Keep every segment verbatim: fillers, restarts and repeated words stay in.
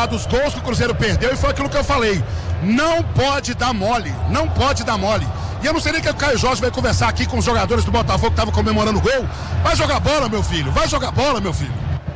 analisado os gols que o Cruzeiro perdeu e foi aquilo que eu falei. Não pode dar mole, não pode dar mole. E eu não sei nem que o Caio Jorge vai conversar aqui com os jogadores do Botafogo que estavam comemorando o gol. Vai jogar bola, meu filho, vai jogar bola, meu filho.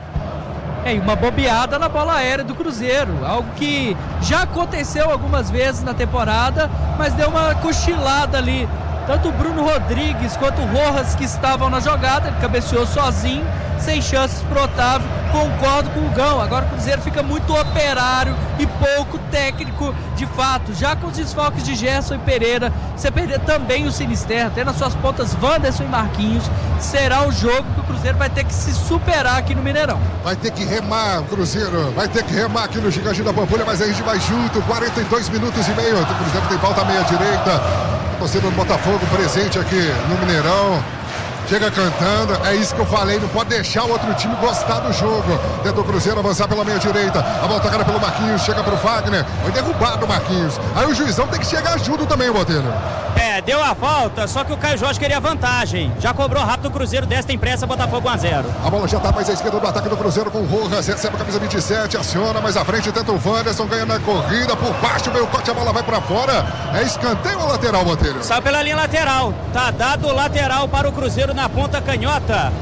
É, uma bobeada na bola aérea do Cruzeiro, algo que já aconteceu algumas vezes na temporada, mas deu uma cochilada ali. Tanto o Bruno Rodrigues quanto o Rojas que estavam na jogada, ele cabeceou sozinho, sem chances pro Otávio. Concordo com o Gão, agora o Cruzeiro fica muito operário e pouco técnico de fato. Já com os desfalques de Gerson e Pereira, você perder também o Sinisterra, tendo nas suas pontas Wanderson e Marquinhos, será o jogo que o Cruzeiro vai ter que se superar aqui no Mineirão. Vai ter que remar o Cruzeiro, vai ter que remar aqui no Gigante da Pampulha, mas a gente vai junto, quarenta e dois minutos e meio, o Cruzeiro tem falta meia direita, torcedor do Botafogo presente aqui no Mineirão. Chega cantando, é isso que eu falei, não pode deixar o outro time gostar do jogo. Tentou o Cruzeiro avançar pela meia direita, a bola tocada pelo Marquinhos, chega pro Fagner, foi derrubado o Marquinhos. Aí o juizão tem que chegar junto também, Botelho. É, deu a falta, só que o Caio Jorge queria vantagem. Já cobrou rápido o Cruzeiro desta impressa, Botafogo um a zero. A bola já tá mais à esquerda do ataque do Cruzeiro com o Rojas, recebe a camisa vinte e sete, aciona mais à frente, tenta o Wanderson, ganha na corrida, por baixo, veio o corte, a bola vai pra fora. É escanteio ou lateral, Botelho? Saiu pela linha lateral, tá dado lateral para o Cruzeiro na ponta canhota.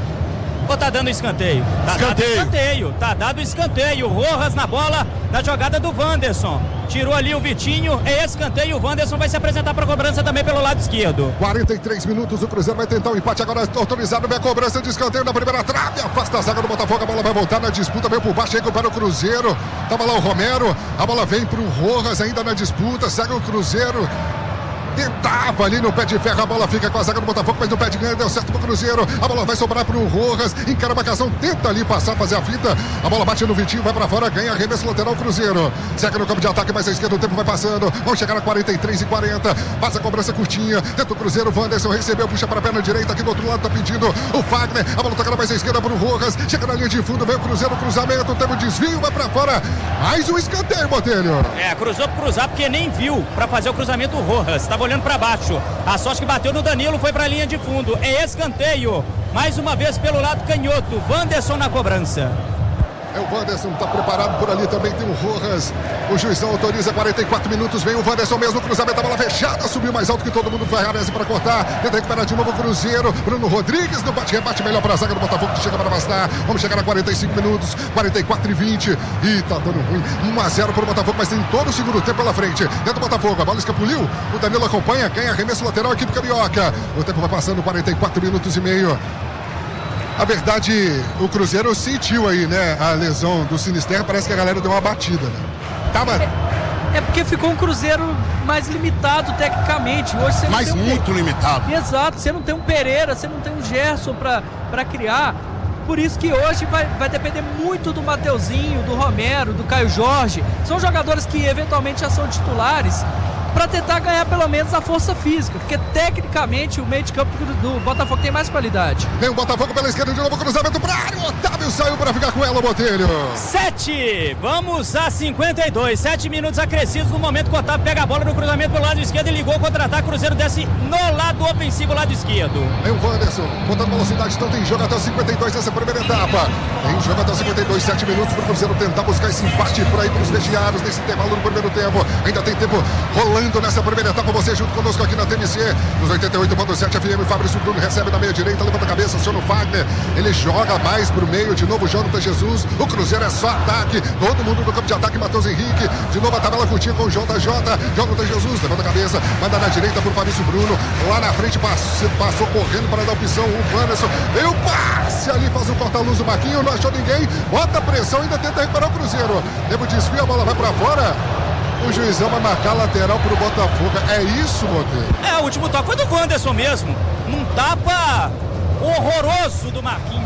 Ou tá dando escanteio? Tá escanteio. dado escanteio, tá dado escanteio. Rojas na bola, na jogada do Wanderson. Tirou ali o Vitinho, é escanteio. O Wanderson vai se apresentar para a cobrança também pelo lado esquerdo. quarenta e três minutos, o Cruzeiro vai tentar o um empate agora autorizado. Vem a cobrança de escanteio na primeira trave, afasta a zaga do Botafogo. A bola vai voltar na disputa, veio por baixo, recupera o Cruzeiro. Tava lá o Romero, a bola vem pro Rojas ainda na disputa, segue o Cruzeiro. Tentava ali no pé de ferro, a bola fica com a zaga do Botafogo, mas no pé de ganho deu certo pro Cruzeiro. A bola vai sobrar pro Rojas, encara a marcação, tenta ali passar, fazer a fita. A bola bate no Vitinho, vai pra fora, ganha arremesso lateral Cruzeiro. Segue no campo de ataque, mais à esquerda, o tempo vai passando. Vão chegar a quarenta e três e quarenta. Passa a cobrança curtinha, tenta o Cruzeiro, Wanderson recebeu, puxa pra perna direita, aqui do outro lado tá pedindo o Fagner. A bola tocada mais à esquerda pro Rojas, chega na linha de fundo, vem o Cruzeiro, cruzamento, teve o desvio, vai pra fora. Mais um escanteio, Botelho. É, cruzou pro cruzar porque nem viu pra fazer o cruzamento o Rojas. Tava olhando pra baixo. A sorte que bateu no Danilo foi para a linha de fundo. É escanteio. Mais uma vez pelo lado canhoto. Wanderson na cobrança. É o Wanderson, tá preparado por ali também, tem o Rojas. O juizão autoriza quarenta e quatro minutos, vem o Wanderson mesmo, cruzamento, a bola fechada, subiu mais alto que todo mundo, vai Arese para cortar, tenta recuperar de novo o Cruzeiro, Bruno Rodrigues no bate-rebate, melhor para a zaga do Botafogo que chega para afastar. Vamos chegar a quarenta e cinco minutos, quarenta e quatro e vinte, e tá dando ruim, um a zero para o Botafogo, mas tem todo o segundo tempo pela frente. Dentro do Botafogo, a bola escapuliu, o Danilo acompanha, ganha arremesso lateral, a equipe carioca. O tempo vai passando, quarenta e quatro minutos e meio. A verdade, o Cruzeiro sentiu aí, né, a lesão do Sinisterra, parece que a galera deu uma batida, né? Tava... É, é porque ficou um Cruzeiro mais limitado tecnicamente. Hoje você Mas não tem muito um... limitado. Exato, você não tem um Pereira, você não tem um Gerson pra, pra criar. Por isso que hoje vai, vai depender muito do Mateuzinho, do Romero, do Caio Jorge. São jogadores que eventualmente já são titulares, para tentar ganhar pelo menos a força física, porque tecnicamente o meio de campo do Botafogo tem mais qualidade. Vem o Botafogo pela esquerda de novo, cruzamento para área, o Otávio saiu para ficar com ela, Botelho. Sete, vamos a cinquenta e dois, sete minutos acrescidos no momento que o Otávio pega a bola no cruzamento pelo lado esquerdo e ligou o contra-ataque, Cruzeiro desce no lado ofensivo, lado esquerdo. Vem o Wanderson, botando velocidade, então tem jogo até os cinquenta e dois nessa primeira etapa. Tem jogo até os cinquenta e dois, sete minutos para o Cruzeiro tentar buscar esse empate por aí para os vestiários nesse intervalo no primeiro tempo. Ainda tem tempo rolando nessa primeira etapa, você junto conosco aqui na T M C, nos oitenta e oito ponto sete F M. Fabrício Bruno recebe na meia direita, levanta a cabeça, aciona o Fagner, ele joga mais pro meio, de novo Jonathan Jesus, o Cruzeiro é só ataque, todo mundo no campo de ataque, Matheus Henrique, de novo a tabela curtinha com o J J, Jonathan Jesus, levanta a cabeça, manda na direita pro Fabrício Bruno, lá na frente passou, passou correndo para dar opção, o Wanderson, veio o passe ali, faz o corta-luz do Marquinhos, não achou ninguém, bota a pressão, ainda tenta recuperar o Cruzeiro, teve o desvio, a bola vai pra fora. O juizão vai marcar lateral pro Botafogo. É isso, Monteiro? É, o último toque foi do Wanderson mesmo. Num tapa horroroso do Marquinhos.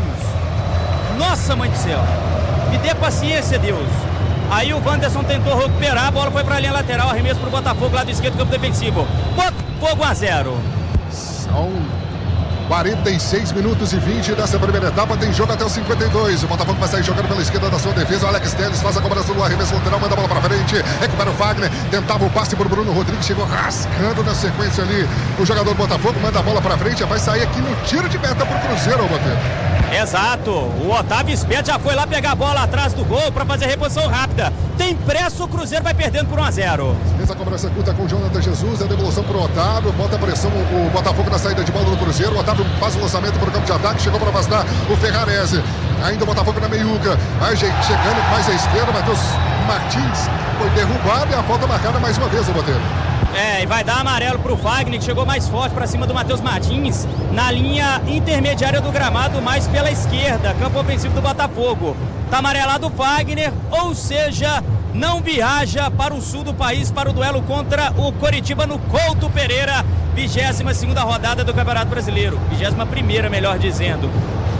Nossa, mãe do céu. Me dê paciência, Deus. Aí o Wanderson tentou recuperar, a bola foi pra linha lateral, arremesso pro Botafogo, lado esquerdo do campo defensivo. Botafogo um a zero. São quarenta e seis minutos e vinte dessa primeira etapa, tem jogo até os cinquenta e dois. O Botafogo vai sair jogando pela esquerda da sua defesa. O Alex Telles faz a cobrança do arremesso lateral, manda a bola pra frente, recupera o Fagner, tentava o passe pro Bruno Rodrigues, chegou rascando na sequência ali. O jogador do Botafogo manda a bola pra frente, vai sair aqui no tiro de meta pro Cruzeiro, Boteiro. Exato, o Otávio esperto já foi lá pegar a bola atrás do gol para fazer a reposição rápida. Tem pressa, o Cruzeiro vai perdendo por um a zero. Fez a cobrança curta com o Jonathan Jesus, a devolução para o Otávio, bota a pressão o Botafogo na saída de bola do Cruzeiro. O Otávio faz o lançamento para o campo de ataque, chegou para afastar o Ferrarese. Ainda o Botafogo na meiuca, aí chegando mais à esquerda, Matheus Martins foi derrubado e a falta marcada mais uma vez, o Boteiro. É, e vai dar amarelo pro Fagner, que chegou mais forte para cima do Matheus Martins, na linha intermediária do gramado, mais pela esquerda, campo ofensivo do Botafogo. Tá amarelado o Fagner, ou seja, não viaja para o sul do país para o duelo contra o Coritiba no Couto Pereira, vigésima segunda rodada do Campeonato Brasileiro, vigésima primeira, melhor dizendo.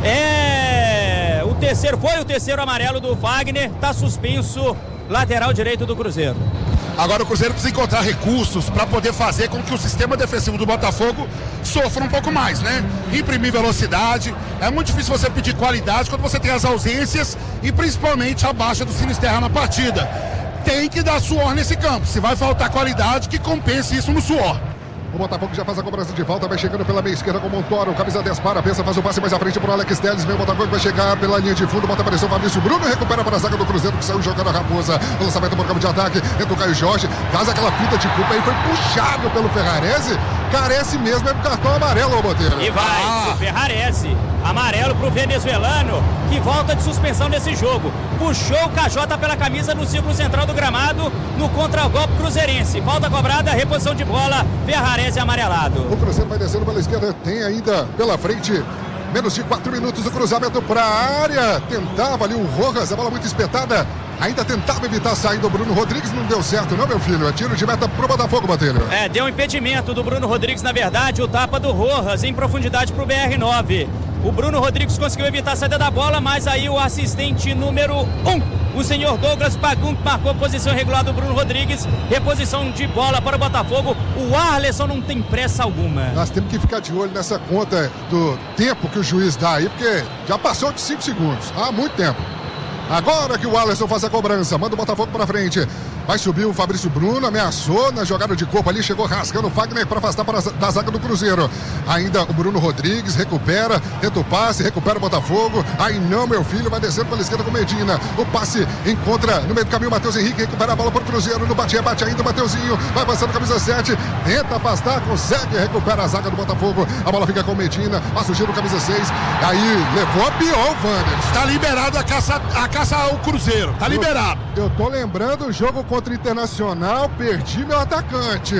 É, o terceiro, foi o terceiro amarelo do Fagner, tá suspenso, lateral direito do Cruzeiro. Agora o Cruzeiro precisa encontrar recursos para poder fazer com que o sistema defensivo do Botafogo sofra um pouco mais, né? Imprimir velocidade. É muito difícil você pedir qualidade quando você tem as ausências e principalmente a baixa do Sinisterra na partida. Tem que dar suor nesse campo. Se vai faltar qualidade, que compense isso no suor. O Botafogo já faz a cobrança de volta, vai chegando pela meia esquerda com o Montoro, camisa dez para, pensa, faz o passe mais à frente para o Alex Telles, vem o Botafogo, vai chegar pela linha de fundo, bota a pressão, Fabrício Bruno, recupera para a zaga do Cruzeiro, que saiu jogando a Raposa, o lançamento para o campo de ataque, entra o Caio Jorge, faz aquela fita de culpa aí, foi puxado pelo Ferrarese, carece mesmo, é um cartão amarelo, ô Boteiro. E vai, ah. pro Ferrarese, amarelo pro venezuelano, que volta de suspensão nesse jogo, puxou o K J pela camisa no círculo central do gramado, no contragolpe cruzeirense, falta cobrada, reposição de bola, Ferrarese amarelado. O Cruzeiro vai descendo pela esquerda, tem ainda pela frente menos de quatro minutos do cruzamento para a área, tentava ali o Rojas, a bola muito espetada, ainda tentava evitar a saída do Bruno Rodrigues, não deu certo não, meu filho, é tiro de meta pro Botafogo, Bateiro. É, deu um impedimento do Bruno Rodrigues, na verdade, o tapa do Rojas em profundidade pro B R nove. O Bruno Rodrigues conseguiu evitar a saída da bola, mas aí o assistente número um, o senhor Douglas Pagum, marcou a posição irregular do Bruno Rodrigues, reposição de bola para o Botafogo. O Arleson não tem pressa alguma. Nós temos que ficar de olho nessa conta do tempo que o juiz dá aí, porque já passou de cinco segundos, há muito tempo. Agora que o Arleson faz a cobrança, manda o Botafogo para frente. Vai subir o Fabrício Bruno, ameaçou na jogada de corpo ali, chegou rasgando o Fagner para afastar para a, da zaga do Cruzeiro. Ainda o Bruno Rodrigues recupera, tenta o passe, recupera o Botafogo. Aí não, meu filho, vai descendo pela esquerda com Medina. O passe encontra no meio do caminho o Matheus Henrique, recupera a bola para o Cruzeiro. No bate bate ainda o Mateuzinho, vai passando camisa sete, tenta afastar, consegue, recupera a zaga do Botafogo. A bola fica com Medina, passa o giro camisa seis. Aí levou a pior o Vander. Está liberado a caça, a caça ao Cruzeiro, tá liberado. Eu, eu tô lembrando o jogo contra Contra o Internacional, perdi meu atacante.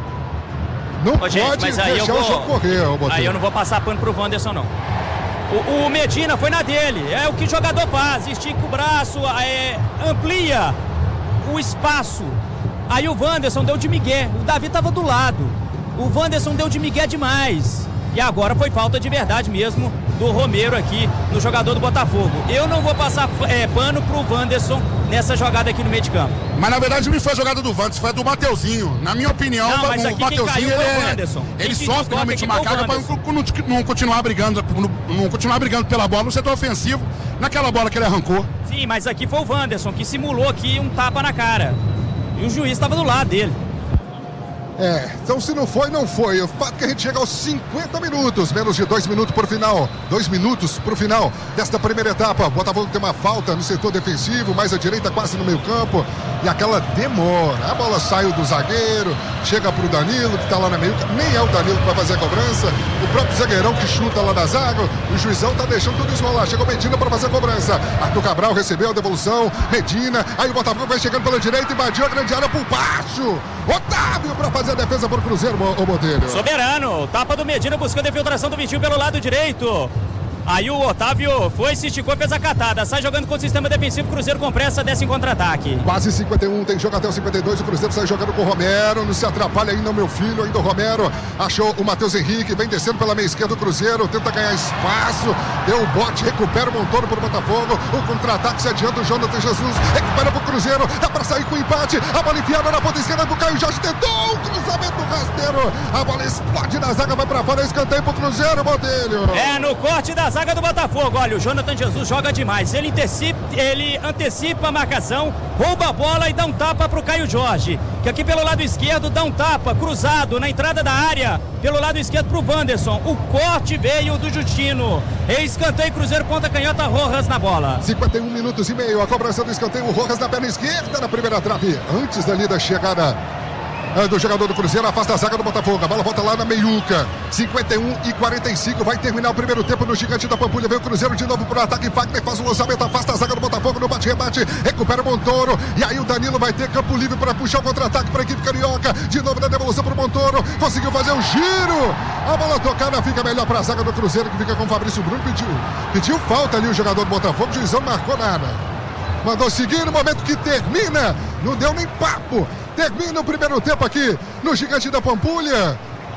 Não Ô, pode gente, deixar aí vou... o jogo correr. Aí eu não vou passar pano pro Wanderson, não. O, o Medina foi na dele. É o que o jogador faz. Estica o braço, é, amplia o espaço. Aí o Wanderson deu de migué. O Davi tava do lado. O Wanderson deu de migué demais. E agora foi falta de verdade mesmo do Romero aqui, no jogador do Botafogo. Eu não vou passar é, pano pro Wanderson nessa jogada aqui no meio de campo. Mas na verdade não foi a jogada do Wanderson, foi a do Mateuzinho. Na minha opinião, não, mas o aqui Mateuzinho ele, é, Wanderson. ele sofre realmente uma carga para não, não continuar brigando, não, não continuar brigando pela bola no setor ofensivo, naquela bola que ele arrancou. Sim, mas aqui foi o Wanderson que simulou aqui um tapa na cara. E o juiz estava do lado dele. É, então se não foi, não foi. O fato é que a gente chega aos cinquenta minutos, menos de dois minutos por final. Dois minutos pro final desta primeira etapa. O Botafogo tem uma falta no setor defensivo, mais à direita, quase no meio campo. E aquela demora. A bola saiu do zagueiro, chega pro Danilo, que tá lá na meio. Nem é o Danilo que vai fazer a cobrança. O próprio zagueirão que chuta lá na zaga. O juizão tá deixando tudo esmolar. Chegou Medina para fazer a cobrança. Arthur Cabral recebeu a devolução. Medina, aí o Botafogo vai chegando pela direita, invadiu a grande área por baixo. Otávio para fazer a defesa por Cruzeiro, o Botelho. Soberano, tapa do Medina buscando a infiltração do Vitinho pelo lado direito. Aí o Otávio foi, se esticou, fez a catada. Sai jogando com o sistema defensivo, Cruzeiro com pressa, desce em contra-ataque. Quase cinquenta e um, tem jogo até o cinquenta e dois. O Cruzeiro sai jogando com o Romero. Não se atrapalha ainda o meu filho, ainda o Romero. Achou o Matheus Henrique, vem descendo pela meia esquerda do Cruzeiro. Tenta ganhar espaço. Deu o bote, recupera o Montoro para o Botafogo. O contra-ataque se adianta o Jonathan Jesus. Recupera para o Cruzeiro. Dá para sair com o empate. A bola enfiada na ponta esquerda do Caio Jorge. Tentou o cruzamento rasteiro. A bola explode na zaga, vai para fora. Escanteio para o Cruzeiro, Botelho. É, no corte da zaga. zaga do Botafogo. Olha, o Jonathan Jesus joga demais. Ele antecipa, ele antecipa a marcação, rouba a bola e dá um tapa pro Caio Jorge, que aqui pelo lado esquerdo dá um tapa cruzado na entrada da área, pelo lado esquerdo pro Wanderson. O corte veio do Justino. Escanteio, Cruzeiro, ponta canhota, Rojas na bola. cinquenta e um minutos e meio, a cobrança do escanteio, o Rojas na perna esquerda na primeira trave, antes dali da chegada do jogador do Cruzeiro, afasta a zaga do Botafogo, a bola volta lá na meiuca. Cinquenta e um e quarenta e cinco, vai terminar o primeiro tempo no Gigante da Pampulha. Vem o Cruzeiro de novo pro ataque, Fagner faz o lançamento, afasta a zaga do Botafogo no bate-rebate, recupera o Montoro, e aí o Danilo vai ter campo livre para puxar o contra-ataque para a equipe carioca. De novo na devolução pro Montoro, conseguiu fazer um giro, a bola tocada fica melhor para a zaga do Cruzeiro, que fica com o Fabrício Bruno. Pediu, pediu falta ali o jogador do Botafogo, o juizão não marcou nada, mandou seguir no momento que termina, não deu nem papo. Termina o primeiro tempo aqui no Gigante da Pampulha.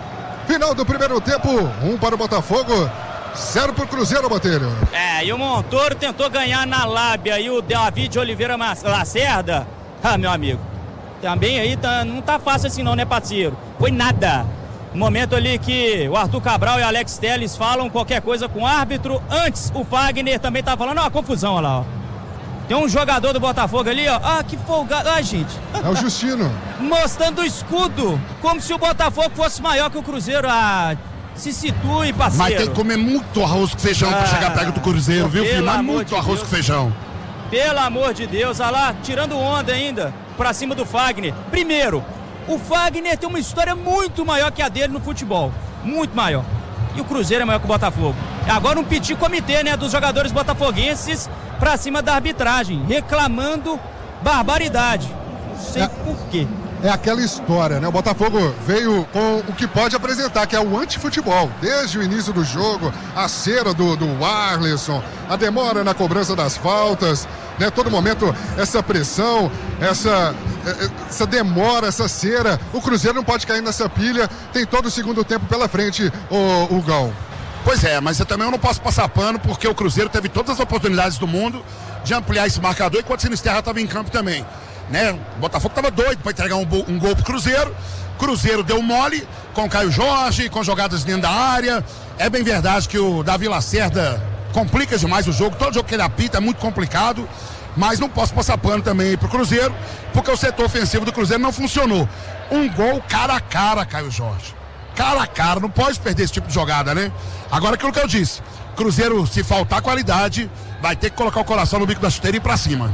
Final do primeiro tempo, um para o Botafogo, zero para o Cruzeiro, Botelho. É, e o Montoro tentou ganhar na lábia, e o David Oliveira Lacerda, ah, meu amigo, também aí tá, não tá fácil assim não, né, parceiro? Foi nada. Momento ali que o Arthur Cabral e o Alex Telles falam qualquer coisa com o árbitro. Antes, o Fagner também tá falando, ó, confusão, olha lá, ó. Tem um jogador do Botafogo ali, ó. Ah, que folgado. Ah, gente. É o Justino. Mostrando o escudo. Como se o Botafogo fosse maior que o Cruzeiro. Ah, se situe, parceiro. Mas tem que comer muito arroz com feijão ah, pra chegar perto do Cruzeiro, viu, filho? Mas muito de arroz Deus. com feijão. Pelo amor de Deus, olha lá, tirando onda ainda, pra cima do Fagner. Primeiro, o Fagner tem uma história muito maior que a dele no futebol. Muito maior. E o Cruzeiro é maior que o Botafogo. Agora um petit comitê, né, dos jogadores botafoguenses pra cima da arbitragem, reclamando barbaridade. Não sei é, por quê. É aquela história, né? O Botafogo veio com o que pode apresentar, que é o antifutebol. Desde o início do jogo, a cera do, do Arleson, a demora na cobrança das faltas, né? Todo momento essa pressão, essa, essa demora, essa cera. O Cruzeiro não pode cair nessa pilha, tem todo o segundo tempo pela frente, o, o Gão. Pois é, mas eu também eu não posso passar pano, porque o Cruzeiro teve todas as oportunidades do mundo de ampliar esse marcador, enquanto o Sinisterra estava em campo também, né? O Botafogo estava doido para entregar um, um gol pro Cruzeiro. Cruzeiro deu mole com o Caio Jorge, com jogadas dentro da área. É bem verdade que o Davi Lacerda complica demais o jogo, todo jogo que ele apita é muito complicado, mas não posso passar pano também pro Cruzeiro, porque o setor ofensivo do Cruzeiro não funcionou. Um gol cara a cara, Caio Jorge. Cara a cara, não pode perder esse tipo de jogada, né? Agora aquilo que eu disse, Cruzeiro, se faltar qualidade, vai ter que colocar o coração no bico da chuteira e ir pra cima.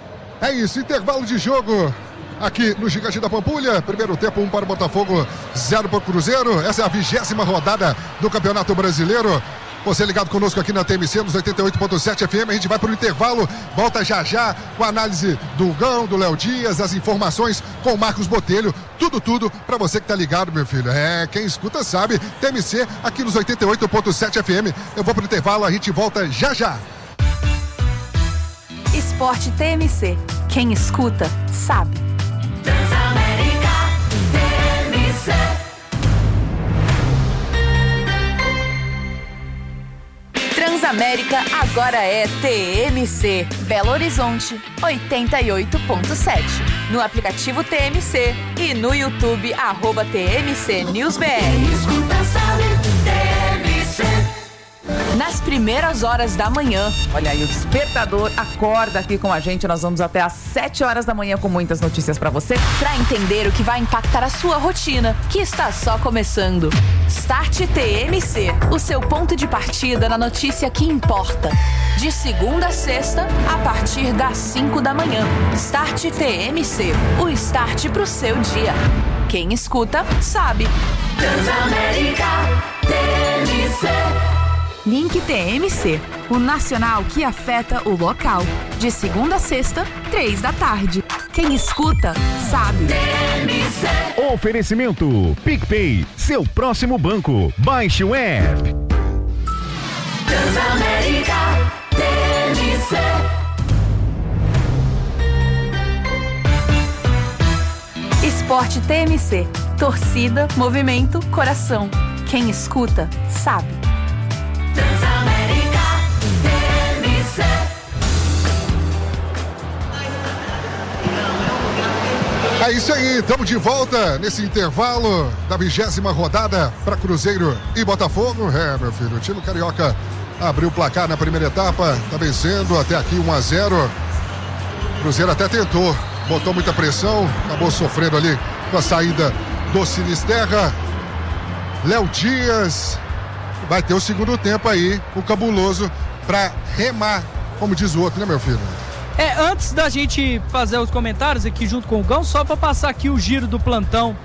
É isso, intervalo de jogo aqui no Gigante da Pampulha. Primeiro tempo, um para o Botafogo, zero para o Cruzeiro. Essa é a vigésima rodada do Campeonato Brasileiro. Você ligado conosco aqui na T M C, nos oitenta e oito ponto sete F M. A gente vai para o intervalo, volta já já com a análise do Gão, do Léo Dias, as informações com o Marcos Botelho. Tudo, tudo para você que tá ligado, meu filho. É, quem escuta sabe, T M C aqui nos oitenta e oito ponto sete F M. Eu vou para o intervalo, a gente volta já já. Esporte T M C. Quem escuta sabe. Transamérica T M C. Transamérica agora é T M C. Belo Horizonte, oitenta e oito ponto sete. No aplicativo T M C e no YouTube, arroba T M C News B R. Escuta, sabe, T M C. Nas primeiras horas da manhã. Olha aí, o despertador acorda aqui com a gente. Nós vamos até às sete horas da manhã com muitas notícias pra você. Pra entender o que vai impactar a sua rotina, que está só começando. Start T M C, o seu ponto de partida na notícia que importa. De segunda a sexta, a partir das cinco da manhã. Start T M C, o start pro seu dia. Quem escuta, sabe. Transamérica T M C. Link T M C, o nacional que afeta o local. De segunda a sexta, três da tarde. Quem escuta, sabe. T M C. Oferecimento PicPay, seu próximo banco. Baixe o app. Transamérica T M C. Esporte T M C. Torcida, movimento, coração. Quem escuta, sabe. Transamérica T M C. É isso aí, estamos de volta nesse intervalo da vigésima rodada para Cruzeiro e Botafogo. É, meu filho, o time carioca abriu o placar na primeira etapa, tá vencendo até aqui um a zero. Cruzeiro até tentou, botou muita pressão, acabou sofrendo ali com a saída do Sinisterra. Léo Dias vai ter o segundo tempo aí, o cabuloso, pra remar, como diz o outro, né, meu filho? É, antes da gente fazer os comentários aqui junto com o Gão, só pra passar aqui o giro do plantão,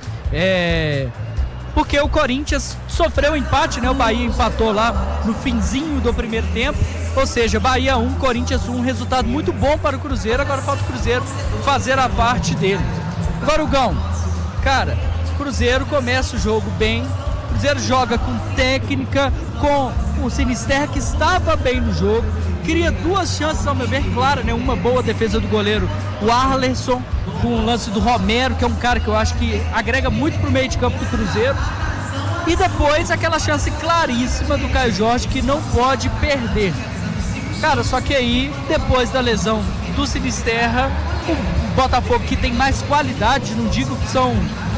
é... porque o Corinthians sofreu um empate, né? O Bahia empatou lá no finzinho do primeiro tempo, ou seja, Bahia um, Corinthians um, um resultado muito bom para o Cruzeiro. Agora falta o Cruzeiro fazer a parte dele. Agora o Gão, cara, o Cruzeiro começa o jogo bem, o Cruzeiro joga com técnica, com o Sinisterra que estava bem no jogo, cria duas chances ao meu ver, claro, né? Uma boa defesa do goleiro, o Arlerson, com o lance do Romero, que é um cara que eu acho que agrega muito pro meio de campo do Cruzeiro. E depois aquela chance claríssima do Caio Jorge, que não pode perder. Cara, só que aí, depois da lesão do Sinisterra, o Botafogo, que tem mais qualidade, não digo que são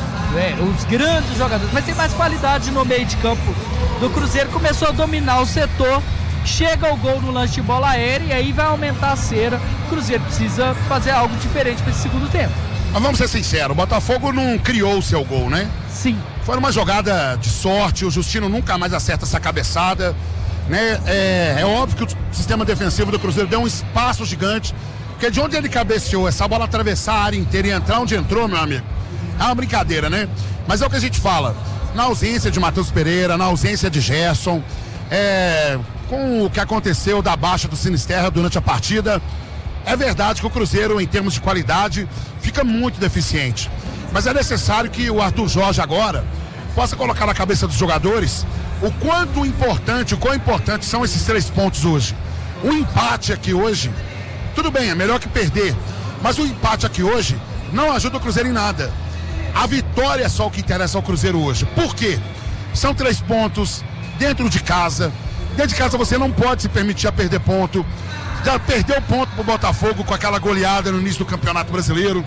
é, os grandes jogadores, mas tem mais qualidade no meio de campo do Cruzeiro, começou a dominar o setor. Chega o gol no lance de bola aérea e aí vai aumentar a cera. O Cruzeiro precisa fazer algo diferente para esse segundo tempo. Mas vamos ser sinceros, o Botafogo não criou o seu gol, né? Sim. Foi uma jogada de sorte, o Justino nunca mais acerta essa cabeçada, né? É, é óbvio que o sistema defensivo do Cruzeiro deu um espaço gigante, porque de onde ele cabeceou, essa bola atravessar a área inteira e entrar onde entrou, meu amigo, é uma brincadeira, né? Mas é o que a gente fala, na ausência de Matheus Pereira, na ausência de Gerson, é... com o que aconteceu da baixa do Sinisterra durante a partida, é verdade que o Cruzeiro, em termos de qualidade, fica muito deficiente. Mas é necessário que o Arthur Jorge agora possa colocar na cabeça dos jogadores o quanto importante, o quão importante são esses três pontos hoje. O empate aqui hoje, tudo bem, é melhor que perder, mas o empate aqui hoje não ajuda o Cruzeiro em nada. A vitória é só o que interessa ao Cruzeiro hoje. Por quê? São três pontos dentro de casa. Dentro de casa você não pode se permitir a perder ponto. Já perdeu ponto pro Botafogo com aquela goleada no início do Campeonato Brasileiro.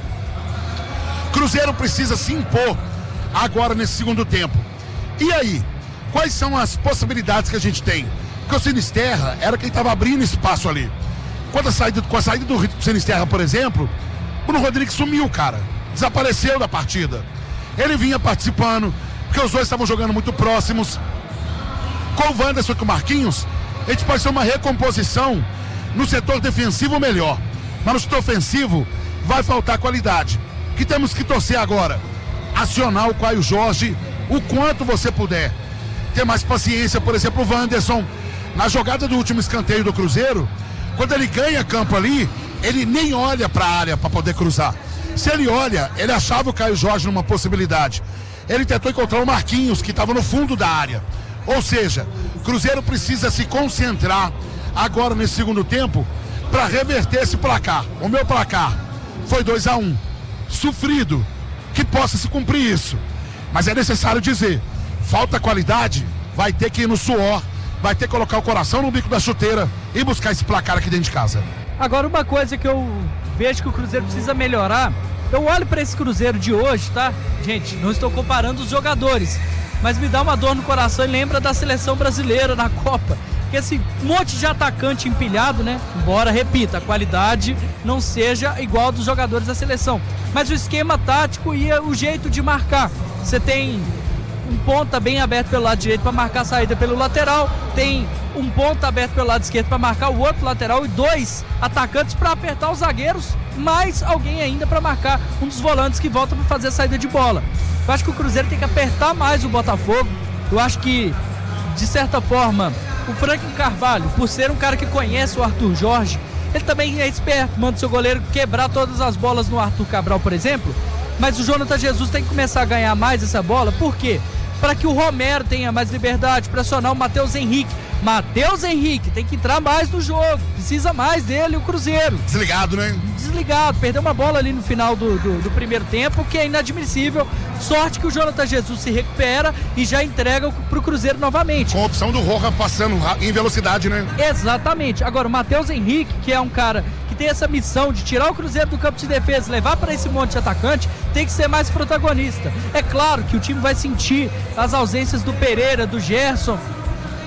Cruzeiro precisa se impor agora nesse segundo tempo. E aí? Quais são as possibilidades que a gente tem? Porque o Sinisterra era quem estava abrindo espaço ali. Quando a saída, com a saída do Sinisterra, por exemplo, o Bruno Rodrigues sumiu, cara. Desapareceu da partida. Ele vinha participando, porque os dois estavam jogando muito próximos. Com o Wanderson e com o Marquinhos, a gente pode ter uma recomposição no setor defensivo melhor. Mas no setor ofensivo vai faltar qualidade. O que temos que torcer agora? Acionar o Caio Jorge o quanto você puder. Ter mais paciência, por exemplo, o Wanderson, na jogada do último escanteio do Cruzeiro, quando ele ganha campo ali, ele nem olha para a área para poder cruzar. Se ele olha, ele achava o Caio Jorge numa possibilidade. Ele tentou encontrar o Marquinhos, que estava no fundo da área. Ou seja, o Cruzeiro precisa se concentrar agora nesse segundo tempo para reverter esse placar. O meu placar foi dois a um. Sofrido, que possa se cumprir isso. Mas é necessário dizer, falta qualidade, vai ter que ir no suor, vai ter que colocar o coração no bico da chuteira e buscar esse placar aqui dentro de casa. Agora, uma coisa que eu vejo que o Cruzeiro precisa melhorar, eu olho para esse Cruzeiro de hoje, tá? Gente, não estou comparando os jogadores, mas me dá uma dor no coração e lembra da seleção brasileira na Copa. Que esse monte de atacante empilhado, né? Embora, repita, a qualidade não seja igual dos jogadores da seleção. Mas o esquema tático e o jeito de marcar. Você tem um ponta bem aberto pelo lado direito para marcar a saída pelo lateral, tem um ponta aberto pelo lado esquerdo para marcar o outro lateral e dois atacantes para apertar os zagueiros, mais alguém ainda para marcar um dos volantes que volta para fazer a saída de bola. Eu acho que o Cruzeiro tem que apertar mais o Botafogo. Eu acho que, de certa forma, o Franklin Carvalho, por ser um cara que conhece o Arthur Jorge, ele também é esperto, manda o seu goleiro quebrar todas as bolas no Arthur Cabral, por exemplo. Mas o Jonathan Jesus tem que começar a ganhar mais essa bola. Por quê? Para que o Romero tenha mais liberdade, pressionar o Matheus Henrique. Matheus Henrique tem que entrar mais no jogo. Precisa mais dele o Cruzeiro. Desligado, né? Desligado. Perdeu uma bola ali no final do, do, do primeiro tempo, que é inadmissível. Sorte que o Jonathan Jesus se recupera e já entrega pro Cruzeiro novamente. Com a opção do Roja passando em velocidade, né? Exatamente. Agora, o Matheus Henrique, que é um cara que tem essa missão de tirar o Cruzeiro do campo de defesa, levar para esse monte de atacante, tem que ser mais protagonista. É claro que o time vai sentir as ausências do Pereira, do Gerson,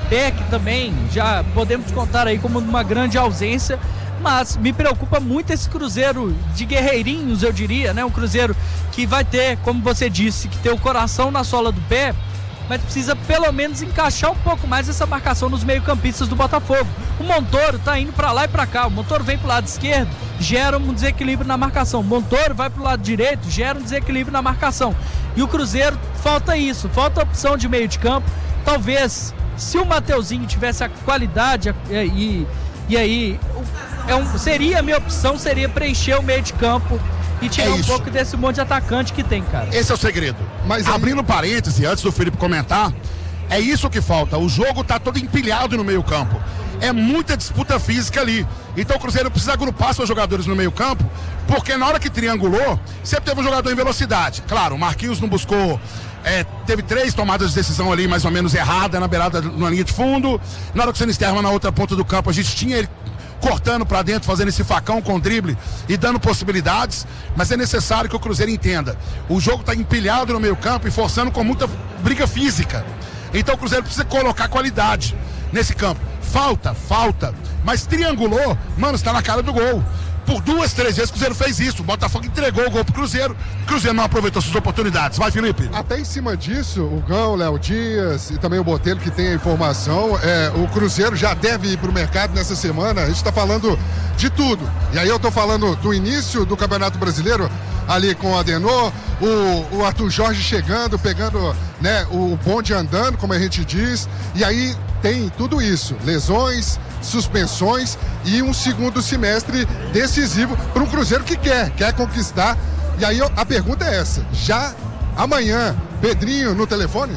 Peck também, já podemos contar aí como uma grande ausência, mas me preocupa muito esse Cruzeiro de guerreirinhos, eu diria, né? Um Cruzeiro que vai ter, como você disse, que ter o coração na sola do pé, mas precisa pelo menos encaixar um pouco mais essa marcação nos meio-campistas do Botafogo. O Montoro tá indo para lá e para cá, o Montoro vem pro lado esquerdo, gera um desequilíbrio na marcação, o Montoro vai pro lado direito, gera um desequilíbrio na marcação, e o Cruzeiro falta isso, falta opção de meio de campo. Talvez, se o Mateuzinho tivesse a qualidade e, e aí é um, seria a minha opção, seria preencher o meio de campo e tirar é um pouco desse monte de atacante que tem, cara. Esse é o segredo. Mas aí... abrindo parêntese, antes do Felipe comentar, é isso que falta. O jogo tá todo empilhado no meio campo. É muita disputa física ali. Então o Cruzeiro precisa agrupar seus jogadores no meio campo, porque na hora que triangulou, sempre teve um jogador em velocidade. Claro, o Marquinhos não buscou... É, teve três tomadas de decisão ali mais ou menos errada na beirada, na linha de fundo. Na hora que o Sinisterra na outra ponta do campo, a gente tinha ele cortando para dentro, fazendo esse facão com drible e dando possibilidades, mas é necessário que o Cruzeiro entenda. O jogo está empilhado no meio campo e forçando com muita briga física. Então o Cruzeiro precisa colocar qualidade nesse campo. Falta, falta, mas triangulou, mano, está na cara do gol. Por duas, três vezes o Cruzeiro fez isso. O Botafogo entregou o gol pro Cruzeiro. O Cruzeiro não aproveitou suas oportunidades. Vai, Felipe. Até em cima disso, o Gão, o Léo Dias e também o Botelho, que tem a informação, é, o Cruzeiro já deve ir pro mercado nessa semana. A gente tá falando de tudo. E aí eu tô falando do início do Campeonato Brasileiro, ali com o Adenor, o, o Arthur Jorge chegando, pegando, né, o bonde andando, como a gente diz. E aí tem tudo isso. Lesões, suspensões e um segundo semestre decisivo para um Cruzeiro que quer, quer conquistar. E aí a pergunta é essa, já amanhã, Pedrinho no telefone?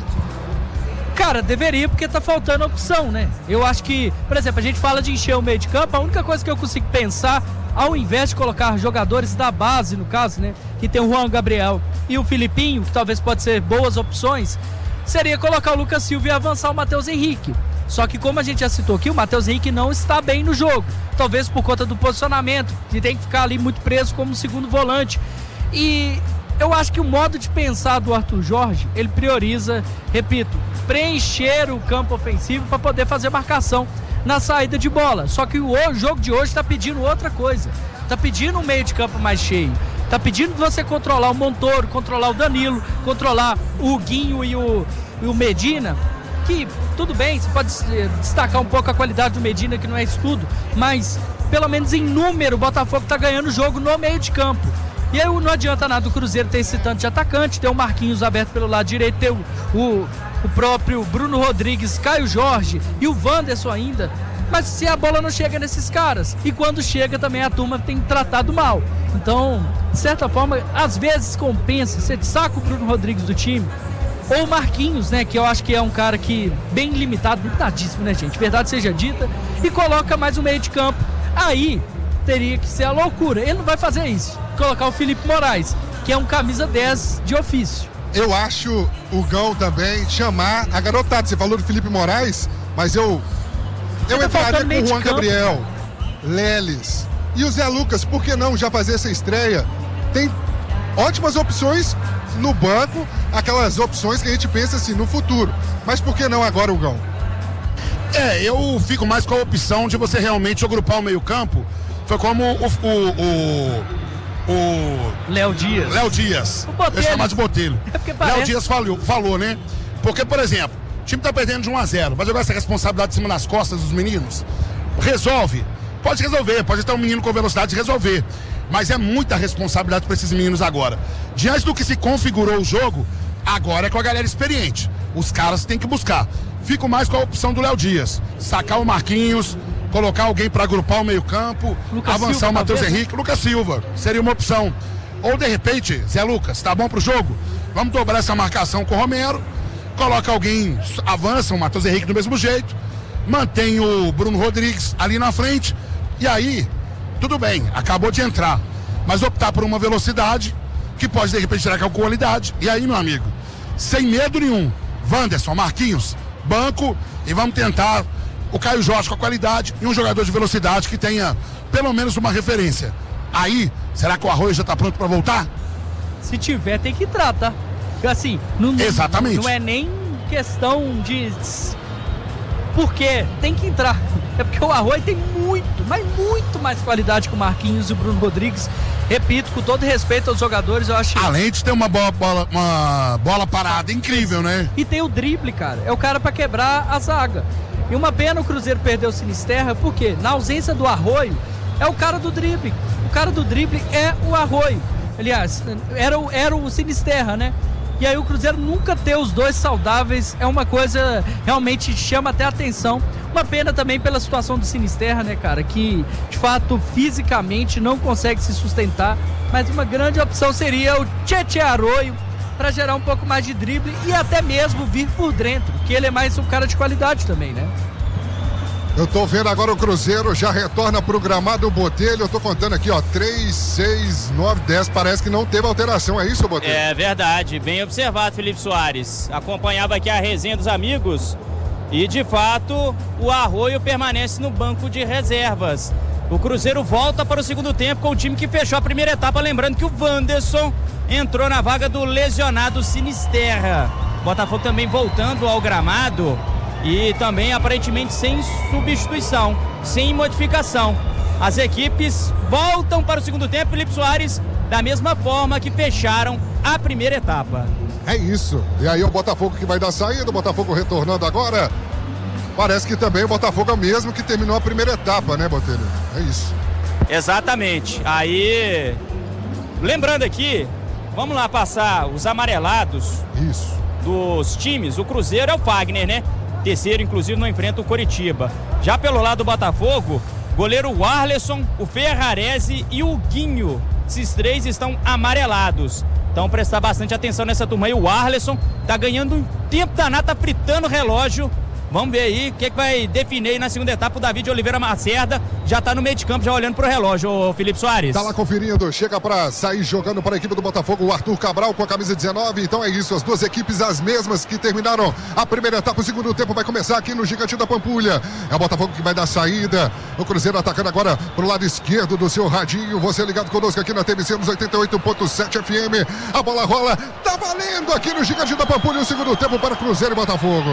Cara, deveria, porque tá faltando opção, né? Eu acho que, por exemplo, a gente fala de encher o meio de campo, a única coisa que eu consigo pensar, ao invés de colocar jogadores da base, no caso, né, que tem o Juan Gabriel e o Filipinho, que talvez pode ser boas opções, seria colocar o Lucas Silva e avançar o Matheus Henrique. Só que, como a gente já citou aqui, o Matheus Henrique não está bem no jogo. Talvez por conta do posicionamento, que tem que ficar ali muito preso como segundo volante. E eu acho que o modo de pensar do Arthur Jorge, ele prioriza, repito, preencher o campo ofensivo para poder fazer marcação na saída de bola. Só que o jogo de hoje está pedindo outra coisa. Está pedindo um meio de campo mais cheio. Está pedindo você controlar o Montoro, controlar o Danilo, controlar o Guinho e o, e o Medina. Que, tudo bem, você pode destacar um pouco a qualidade do Medina, que não é isso tudo, mas pelo menos em número o Botafogo está ganhando o jogo no meio de campo. E aí não adianta nada o Cruzeiro ter esse tanto de atacante, ter o Marquinhos aberto pelo lado direito, ter o, o, o próprio Bruno Rodrigues, Caio Jorge e o Wanderson ainda. Mas se a bola não chega nesses caras, e quando chega também a turma tem tratado mal. Então, de certa forma, às vezes compensa, você saca o Bruno Rodrigues do time, ou o Marquinhos, né, que eu acho que é um cara que bem limitado, limitadíssimo, né, gente, verdade seja dita, e coloca mais um meio de campo. Aí teria que ser a loucura. Ele não vai fazer isso, colocar o Felipe Moraes, que é um camisa dez de ofício. Eu acho o Gão também chamar a garotada. Você falou do Felipe Moraes, mas eu eu tá entraria com o Juan Gabriel, Leles e o Zé Lucas. Por que não já fazer essa estreia? Tem ótimas opções no banco, aquelas opções que a gente pensa assim no futuro. Mas por que não agora o Gão? É, eu fico mais com a opção de você realmente agrupar o meio-campo. Foi como o o, o, o Léo Dias. Léo Dias. O Botelho. Eu chamo de Botelho. É parece... Léo Dias falou, falou, né? Porque, por exemplo, o time tá perdendo de um a zero. Vai jogar essa responsabilidade em cima das costas dos meninos? Resolve. Pode resolver, pode estar um menino com velocidade de resolver. Mas é muita responsabilidade para esses meninos agora. Diante do que se configurou o jogo, agora é com a galera experiente. Os caras têm que buscar. Fico mais com a opção do Léo Dias. Sacar o Marquinhos, colocar alguém para agrupar o meio-campo, avançar Silva, o Matheus Henrique, Lucas Silva. Seria uma opção. Ou de repente, Zé Lucas, tá bom pro jogo? Vamos dobrar essa marcação com o Romero, coloca alguém, avança o Matheus Henrique do mesmo jeito, mantém o Bruno Rodrigues ali na frente, e aí, tudo bem, acabou de entrar. Mas optar por uma velocidade que pode de repente tirar com qualidade. E aí, meu amigo, sem medo nenhum, Wanderson, Marquinhos, banco, e vamos tentar o Caio Jorge com a qualidade e um jogador de velocidade que tenha pelo menos uma referência. Aí, será que o Arroio já está pronto para voltar? Se tiver, tem que entrar, tá? Assim, não, Exatamente. Não é nem questão de Porque tem que entrar. É porque o Arroio tem muito, mas muito mais qualidade que o Marquinhos e o Bruno Rodrigues. Repito, com todo respeito aos jogadores, eu acho... Além de ter uma bola, bola, uma bola parada incrível, né? E tem o drible, cara. É o cara pra quebrar a zaga. E uma pena o Cruzeiro perder o Sinisterra, porque na ausência do Arroio, é o cara do drible. O cara do drible é o Arroio. Aliás, era o, era o Sinisterra, né? E aí o Cruzeiro nunca ter os dois saudáveis é uma coisa realmente chama até atenção. Uma pena também pela situação do Sinisterra, né, cara? Que, de fato, fisicamente não consegue se sustentar. Mas uma grande opção seria o Tietê Arroio para gerar um pouco mais de drible e até mesmo vir por dentro, que ele é mais um cara de qualidade também, né? Eu tô vendo agora o Cruzeiro já retorna pro gramado Botelho. Eu tô contando aqui, ó, três, seis, nove, dez. Parece que não teve alteração, é isso, Botelho? É verdade, bem observado, Felipe Soares. Acompanhava aqui a resenha dos amigos e, de fato, o Arroio permanece no banco de reservas. O Cruzeiro volta para o segundo tempo com o time que fechou a primeira etapa. Lembrando que o Wanderson entrou na vaga do lesionado Sinisterra. Botafogo também voltando ao gramado. E também aparentemente sem substituição, sem modificação. As equipes voltam para o segundo tempo, Felipe Soares, da mesma forma que fecharam a primeira etapa. É isso. E aí o Botafogo que vai dar saída, o Botafogo retornando agora. Parece que também o Botafogo é o mesmo que terminou a primeira etapa, né, Botelho? É isso. Exatamente. Aí, lembrando aqui, vamos lá passar os amarelados isso. dos times. O Cruzeiro é o Fagner, né? Terceiro, inclusive, não enfrenta o Coritiba. Já pelo lado do Botafogo, goleiro Arleson, o Ferrarese e o Guinho. Esses três estão amarelados. Então, prestar bastante atenção nessa turma aí. O Arleson tá ganhando um tempo danado, tá fritando o relógio. Vamos ver aí o que, que vai definir aí na segunda etapa. O Davi de Oliveira Macerda já tá no meio de campo, já olhando pro relógio, ô Felipe Soares. Tá lá conferindo, chega pra sair jogando para a equipe do Botafogo o Arthur Cabral com a camisa dezenove. Então é isso, as duas equipes as mesmas que terminaram a primeira etapa. O segundo tempo vai começar aqui no Gigante da Pampulha. É o Botafogo que vai dar saída. O Cruzeiro atacando agora pro lado esquerdo do seu radinho. Você ligado conosco aqui na T V C nos oitenta e oito ponto sete F M. A bola rola, tá valendo aqui no Gigante da Pampulha. O segundo tempo para Cruzeiro e Botafogo.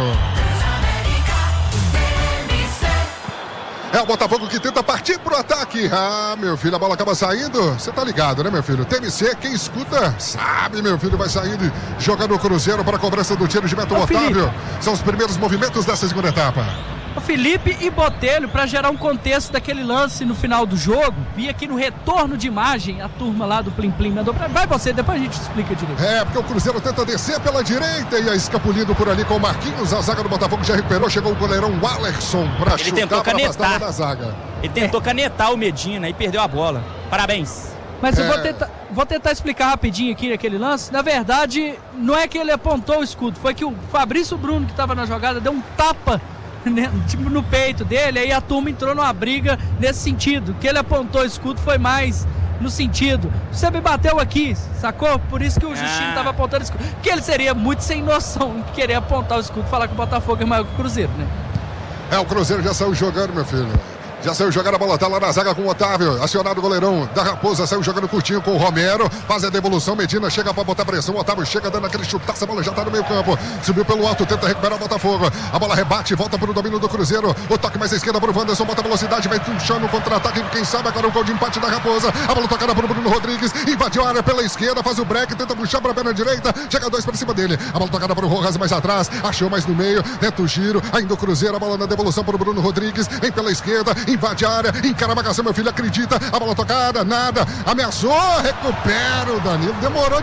É o Botafogo que tenta partir pro ataque. Ah, meu filho, a bola acaba saindo. Você tá ligado, né, meu filho? T M C, quem escuta, sabe, meu filho, vai saindo jogando o Cruzeiro para a cobrança do tiro de Beto Ô, Otávio. Felipe. São os primeiros movimentos dessa segunda etapa. O Felipe e Botelho, para gerar um contexto daquele lance no final do jogo, vi aqui no retorno de imagem a turma lá do Plim Plim mandou pra... Vai você, depois a gente explica direito. É, porque o Cruzeiro tenta descer pela direita e a escapulindo por ali com o Marquinhos. A zaga do Botafogo já recuperou, chegou o goleirão Wallerson para Ele chutar tentou canetar da zaga. Ele tentou é. canetar o Medina e perdeu a bola. Parabéns. Mas É. eu vou tentar, vou tentar explicar rapidinho aqui aquele lance. Na verdade, não é que ele apontou o escudo, foi que o Fabrício Bruno, que estava na jogada, deu um tapa, né, tipo no peito dele, aí a turma entrou numa briga nesse sentido. Que ele apontou o escudo foi mais no sentido, você me bateu aqui, sacou? Por isso que o Justino estava apontando o escudo. Porque ele seria muito sem noção de querer apontar o escudo e falar que o Botafogo é maior que o Cruzeiro, né? É, o Cruzeiro já saiu jogando, meu filho. Já saiu jogando, a bola tá lá na zaga com o Otávio. Acionado o goleirão da Raposa, saiu jogando curtinho com o Romero. Faz a devolução, Medina chega pra botar pressão. O Otávio chega dando aquele chutaço, a bola já tá no meio campo. Subiu pelo alto, tenta recuperar o Botafogo. A bola rebate, volta pro domínio do Cruzeiro. O toque mais à esquerda pro Wanderson, bota velocidade, vai puxando o contra-ataque. Quem sabe agora o gol de empate da Raposa. A bola tocada pro Bruno Rodrigues. Invadiu a área pela esquerda, faz o break, tenta puxar pra perna direita. Chega dois pra cima dele. A bola tocada pro Rojas mais atrás. Achou mais no meio, tenta o giro. Ainda o Cruzeiro, a bola na devolução pro Bruno Rodrigues. Vem pela esquerda, invade a área. Encara a marcação, meu filho, acredita, a bola tocada, nada, ameaçou, recupera o Danilo, demorou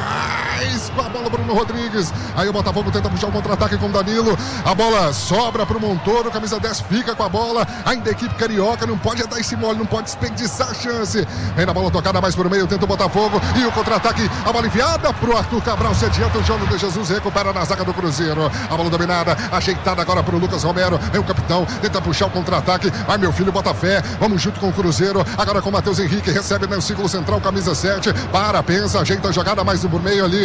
demais com a bola Bruno Rodrigues, aí o Botafogo tenta puxar o contra-ataque com o Danilo, a bola sobra pro Montoro, camisa dez fica com a bola, ainda a equipe carioca não pode dar esse mole, não pode desperdiçar a chance, vem na bola tocada mais por meio, tenta o Botafogo, e o contra-ataque, a bola enviada pro Arthur Cabral, se adianta o João de Jesus, recupera na zaga do Cruzeiro, a bola dominada, ajeitada agora pro Lucas Romero, vem o capitão, tenta puxar o contra-ataque, vai meu filho, bota fé, vamos junto com o Cruzeiro, agora com o Matheus Henrique, recebe no círculo central, camisa sete, para, pensa, ajeita a jogada mais por meio ali,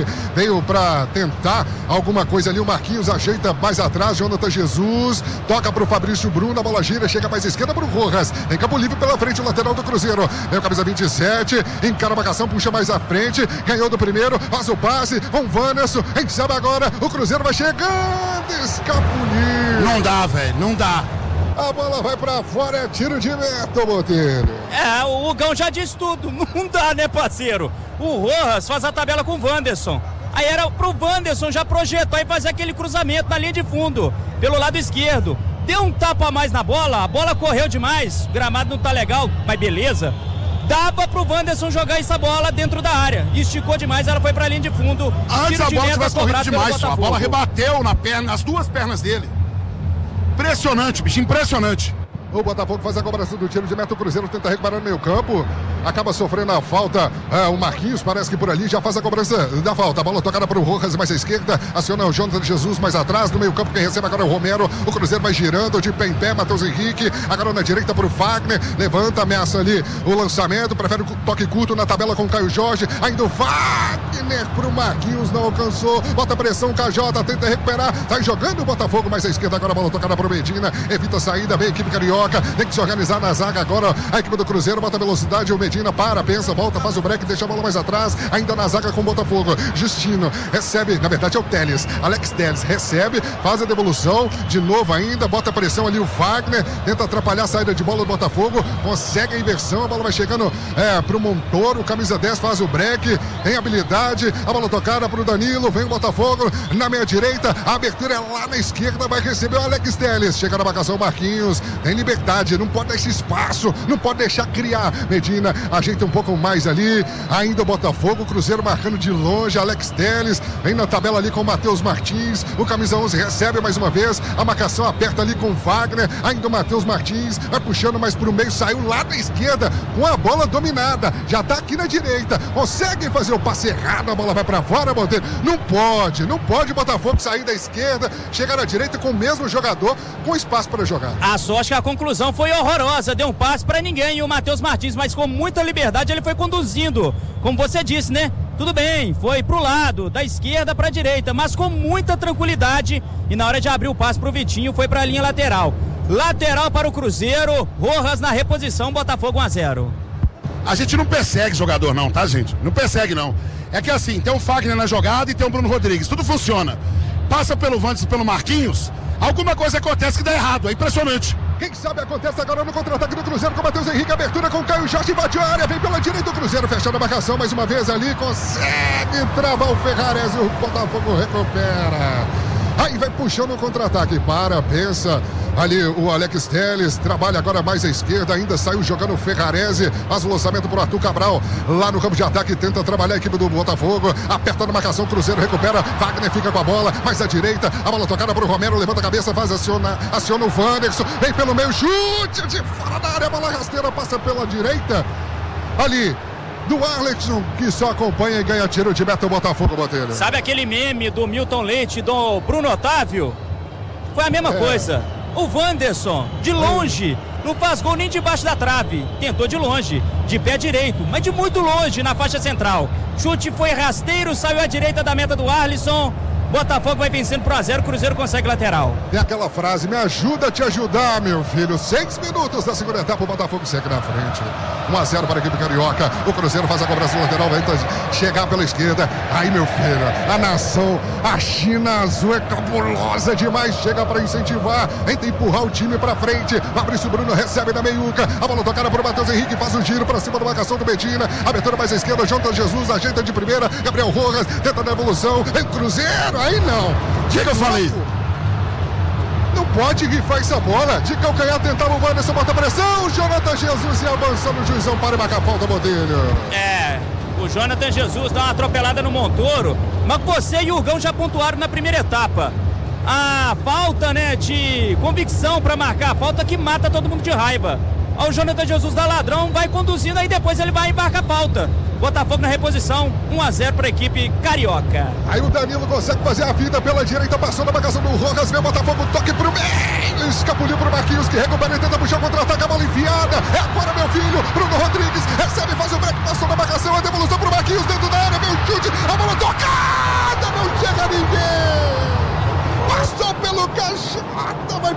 frente, veio pra tentar alguma coisa ali, o Marquinhos ajeita mais atrás, Jonathan Jesus, toca pro Fabrício Bruno, a bola gira, chega mais à esquerda pro Rojas, em campo livre pela frente, o lateral do Cruzeiro, vem o camisa vinte e sete, encara a marcação, puxa mais à frente, ganhou do primeiro, faz o passe, com o Wanderson, a gente sabe agora, o Cruzeiro vai chegando, escapuliu. Não dá, velho, não dá. A bola vai pra fora, é tiro de meta, Botelho. É, o Hugão já disse tudo, não dá, né, parceiro? O Rojas faz a tabela com o Wanderson. Aí era pro Wanderson já projetar e fazer aquele cruzamento na linha de fundo, pelo lado esquerdo. Deu um tapa a mais na bola, a bola correu demais, o gramado não tá legal, mas beleza. Dava pro Wanderson jogar essa bola dentro da área. Esticou demais, ela foi pra linha de fundo. Antes a bola tivesse corrido demais, só. A bola rebateu na perna, nas duas pernas dele. Impressionante, bicho, impressionante. O Botafogo faz a cobrança do tiro de meta, o Cruzeiro tenta recuperar no meio campo, acaba sofrendo a falta, é, o Marquinhos parece que por ali já faz a cobrança da falta, a bola tocada para o Rojas mais à esquerda, aciona o Jonathan Jesus mais atrás, no meio campo quem recebe agora é o Romero, o Cruzeiro vai girando de pé em pé, Matheus Henrique, agora na direita para o Fagner, levanta, ameaça ali o lançamento, prefere o toque curto na tabela com o Caio Jorge, ainda o Fagner para o Marquinhos, não alcançou, bota pressão, K J tenta recuperar, sai jogando o Botafogo mais à esquerda, agora a bola tocada para o Medina, evita a saída, vem a equipe carioca, tem que se organizar na zaga agora, a equipe do Cruzeiro bota velocidade, o Medina para, pensa, volta, faz o break, deixa a bola mais atrás, ainda na zaga com o Botafogo, Justino recebe, na verdade é o Teles, Alex Teles recebe, faz a devolução, de novo ainda, bota pressão ali o Fagner, tenta atrapalhar a saída de bola do Botafogo, consegue a inversão, a bola vai chegando é, pro Montoro, camisa dez faz o break, tem habilidade, a bola tocada pro Danilo, vem o Botafogo na meia direita, a abertura é lá na esquerda, vai receber o Alex Teles, chega na marcação Marquinhos, tem liberdade, não pode dar esse espaço, não pode deixar criar. Medina ajeita um pouco mais ali, ainda o Botafogo, o Cruzeiro marcando de longe, Alex Teles, vem na tabela ali com o Matheus Martins, o camisa onze recebe mais uma vez, a marcação aperta ali com o Wagner, ainda o Matheus Martins, vai puxando mais pro meio, saiu lá da esquerda, com a bola dominada, já tá aqui na direita, consegue fazer o passe errado, a bola vai pra fora, Monteiro, não pode, não pode o Botafogo sair da esquerda, chegar na direita com o mesmo jogador, com espaço para jogar. A sorte que a conclusão foi horrorosa, deu um passe para ninguém, e o Matheus Martins, mas com muita liberdade ele foi conduzindo, como você disse, né? Tudo bem, foi pro lado, da esquerda para a direita, mas com muita tranquilidade, e na hora de abrir o passe pro Vitinho foi para a linha lateral. Lateral para o Cruzeiro, Rojas na reposição, Botafogo um a zero. A gente não persegue jogador não, tá, gente? Não persegue não. É que assim, tem o Fagner na jogada e tem o Bruno Rodrigues, tudo funciona. Passa pelo Wanderson e pelo Marquinhos, alguma coisa acontece que dá errado, é impressionante. Quem sabe acontece agora no contra-ataque do Cruzeiro com o Matheus Henrique, abertura com o Caio Jorge, invadiu a área, vem pela direita o Cruzeiro, fechando a marcação mais uma vez ali, consegue travar o Ferrarese, o Botafogo recupera. Aí vai puxando o contra-ataque, para, pensa, ali o Alex Teles, trabalha agora mais à esquerda, ainda saiu jogando o Ferrarese, faz o lançamento pro Arthur Cabral, lá no campo de ataque, tenta trabalhar a equipe do Botafogo, aperta na marcação, Cruzeiro recupera, Wagner fica com a bola, mais à direita, a bola tocada pro Romero, levanta a cabeça, faz aciona, aciona o Wanderson, vem pelo meio, chute de fora da área, a bola rasteira, passa pela direita, ali, do Arlexson, que só acompanha e ganha tiro de meta o Botafogo, Botelho. Sabe aquele meme do Milton Leite, do Bruno Otávio? Foi a mesma é. coisa. O Wanderson, de longe, não faz gol nem debaixo da trave. Tentou de longe, de pé direito, mas de muito longe na faixa central. Chute foi rasteiro, saiu à direita da meta do Arlexson. Botafogo vai vencendo pro a zero, Cruzeiro consegue lateral. Tem aquela frase, me ajuda a te ajudar, meu filho. Seis minutos da segunda etapa, o Botafogo segue na frente. um a zero para a equipe carioca. O Cruzeiro faz a cobrança lateral, vai chegar pela esquerda. Aí, meu filho, a nação, a China azul é cabulosa demais. Chega para incentivar, tenta empurrar o time para frente. Fabrício Bruno recebe na meiuca. A bola tocada para o Matheus Henrique, faz o giro para cima da marcação do Medina. Abertura mais à esquerda, Jonathan Jesus ajeita de primeira. Gabriel Rojas tenta na evolução. Vem Cruzeiro. Aí não. O que, que eu falei? Não pode rifar essa bola. De calcanhar tentava o Wanderson, bota pressão. Jonathan Jesus e avançando o juizão para marcar falta, Botelho. É, o Jonathan Jesus dá uma atropelada no Montoro. Mas você e o Hugão já pontuaram na primeira etapa. A falta, né, de convicção para marcar a falta que mata todo mundo de raiva. O Jonathan Jesus dá ladrão, vai conduzindo, aí depois ele vai embarcar a falta. Botafogo na reposição, um a zero para a equipe carioca. Aí o Danilo consegue fazer a vida pela direita, passou na marcação do Rojas, vem o Botafogo, toque pro meio, escapuliu pro Marquinhos, que recupera e tenta puxar o contra-ataque, a bola enfiada, é agora meu filho, Bruno Rodrigues, recebe, faz o break, passou na marcação, a devolução pro Marquinhos dentro da área, vem o chute, a bola toca!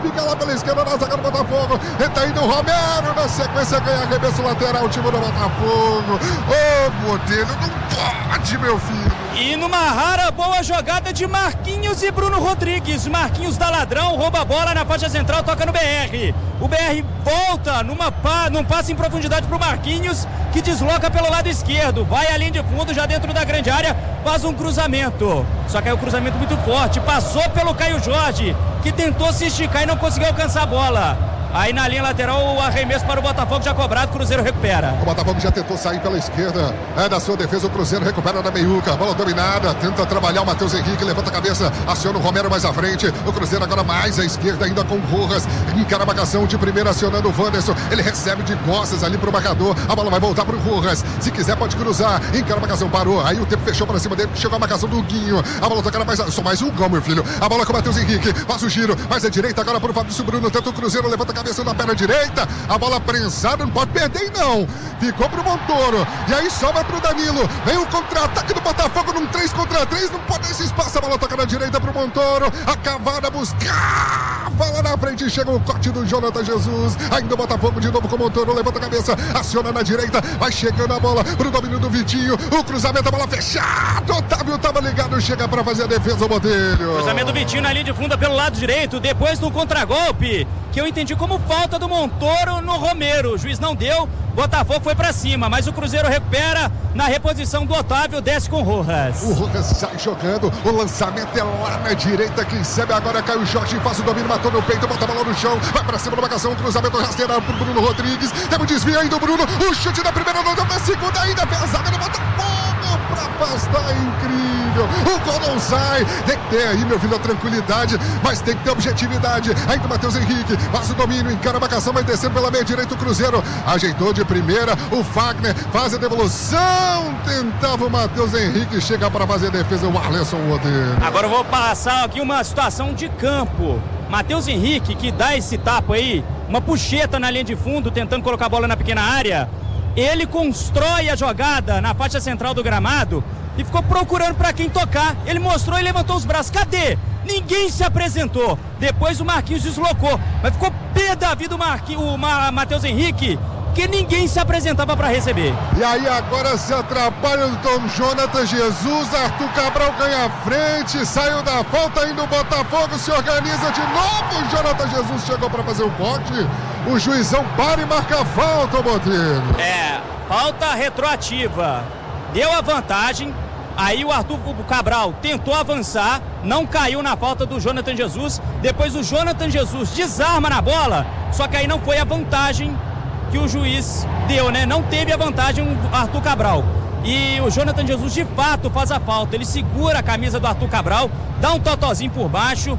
fica lá pela esquerda na zaga do Botafogo. Tá indo o Romero, na sequência ganha arremesso lateral, o time do Botafogo. Ô, oh, Botelho, não pode, meu filho. E numa rara boa jogada de Marquinhos e Bruno Rodrigues. Marquinhos dá ladrão, rouba a bola na faixa central, toca no B R. O B R volta numa pa, num passe em profundidade pro Marquinhos, que desloca pelo lado esquerdo. Vai à linha de fundo, já dentro da grande área, faz um cruzamento. Só que é um cruzamento muito forte. Passou pelo Caio Jorge, que tentou se esticar e não conseguiu alcançar a bola. Aí na linha lateral o arremesso para o Botafogo já cobrado, o Cruzeiro recupera. O Botafogo já tentou sair pela esquerda, é da sua defesa, o Cruzeiro recupera na meiuca, bola dominada, tenta trabalhar o Matheus Henrique, levanta a cabeça, aciona o Romero mais à frente, o Cruzeiro agora mais à esquerda, ainda com o Rojas, encara a marcação de primeira, acionando o Wanderson, ele recebe de costas ali pro marcador, a bola vai voltar pro Rojas, se quiser pode cruzar, encara a marcação, parou, aí o tempo fechou para cima dele, chegou a marcação do Guinho, a bola tocada mais, só mais um gol, meu filho, a bola com o Matheus Henrique, faz o giro, mais à direita agora pro Fabrício Bruno, tenta o Cruzeiro, levanta a cabeça na perna direita, a bola prensada, não pode perder não, ficou pro Montoro, e aí sobra pro Danilo, vem o contra-ataque do Botafogo num três contra três, não pode esse espaço, a bola toca na direita pro Montoro, a cavada buscar, bola na frente, chega o corte do Jonathan Jesus, ainda o Botafogo de novo com o Montoro, levanta a cabeça, aciona na direita, vai chegando a bola pro domínio do Vitinho, o cruzamento, a bola fechada, Otávio tava ligado, chega pra fazer a defesa, o Botelho. Cruzamento do Vitinho na linha de fundo pelo lado direito, depois do contragolpe, que eu entendi como falta do Montoro no Romero, o juiz não deu, Botafogo foi pra cima, mas o Cruzeiro recupera na reposição do Otávio, desce com o Rojas. O Rojas sai jogando, o lançamento é lá na direita, quem recebe agora é Caio Jorge, faz o domínio, matou no peito, bota a bola no chão, vai pra cima da marcação, cruzamento rasteirado pro Bruno Rodrigues, tem um desvio aí do Bruno, o chute da primeira, não deu na segunda ainda, pesada no Botafogo, pra afastar, é incrível, o gol não sai, tem que ter aí, meu filho, a tranquilidade, mas tem que ter objetividade, ainda o Matheus Henrique, faz o domínio, encara a marcação, vai descendo pela meia direita, o Cruzeiro ajeitou de primeira, o Fagner faz a devolução, tentava o Matheus Henrique, chega para fazer a defesa, o Arleson Rodeiro. Agora eu vou passar aqui uma situação de campo, Matheus Henrique que dá esse tapa aí, uma puxeta na linha de fundo, tentando colocar a bola na pequena área, ele constrói a jogada na faixa central do gramado e ficou procurando para quem tocar, ele mostrou e levantou os braços, cadê? Ninguém se apresentou, depois o Marquinhos deslocou, mas ficou pé da vida o, Marqui, o Matheus Henrique, que ninguém se apresentava para receber. E aí agora se atrapalha o Tom Jonathan Jesus, Arthur Cabral ganha a frente, saiu da falta, ainda o Botafogo se organiza de novo, o Jonathan Jesus chegou para fazer o corte, o juizão para e marca a falta, Botelho. É, falta retroativa, deu a vantagem, aí o Arthur Cabral tentou avançar, não caiu na falta do Jonathan Jesus, depois o Jonathan Jesus desarma na bola, só que aí não foi a vantagem que o juiz deu, né? Não teve a vantagem o Arthur Cabral. E o Jonathan Jesus de fato faz a falta, ele segura a camisa do Arthur Cabral, dá um totozinho por baixo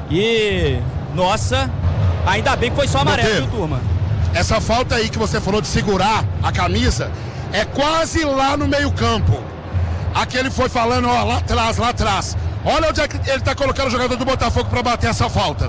e, nossa, ainda bem que foi só amarelo, viu, turma? Essa falta aí que você falou de segurar a camisa é quase lá no meio campo. Aqui ele foi falando, ó, lá atrás, lá atrás. Olha onde é que ele tá colocando o jogador do Botafogo para bater essa falta.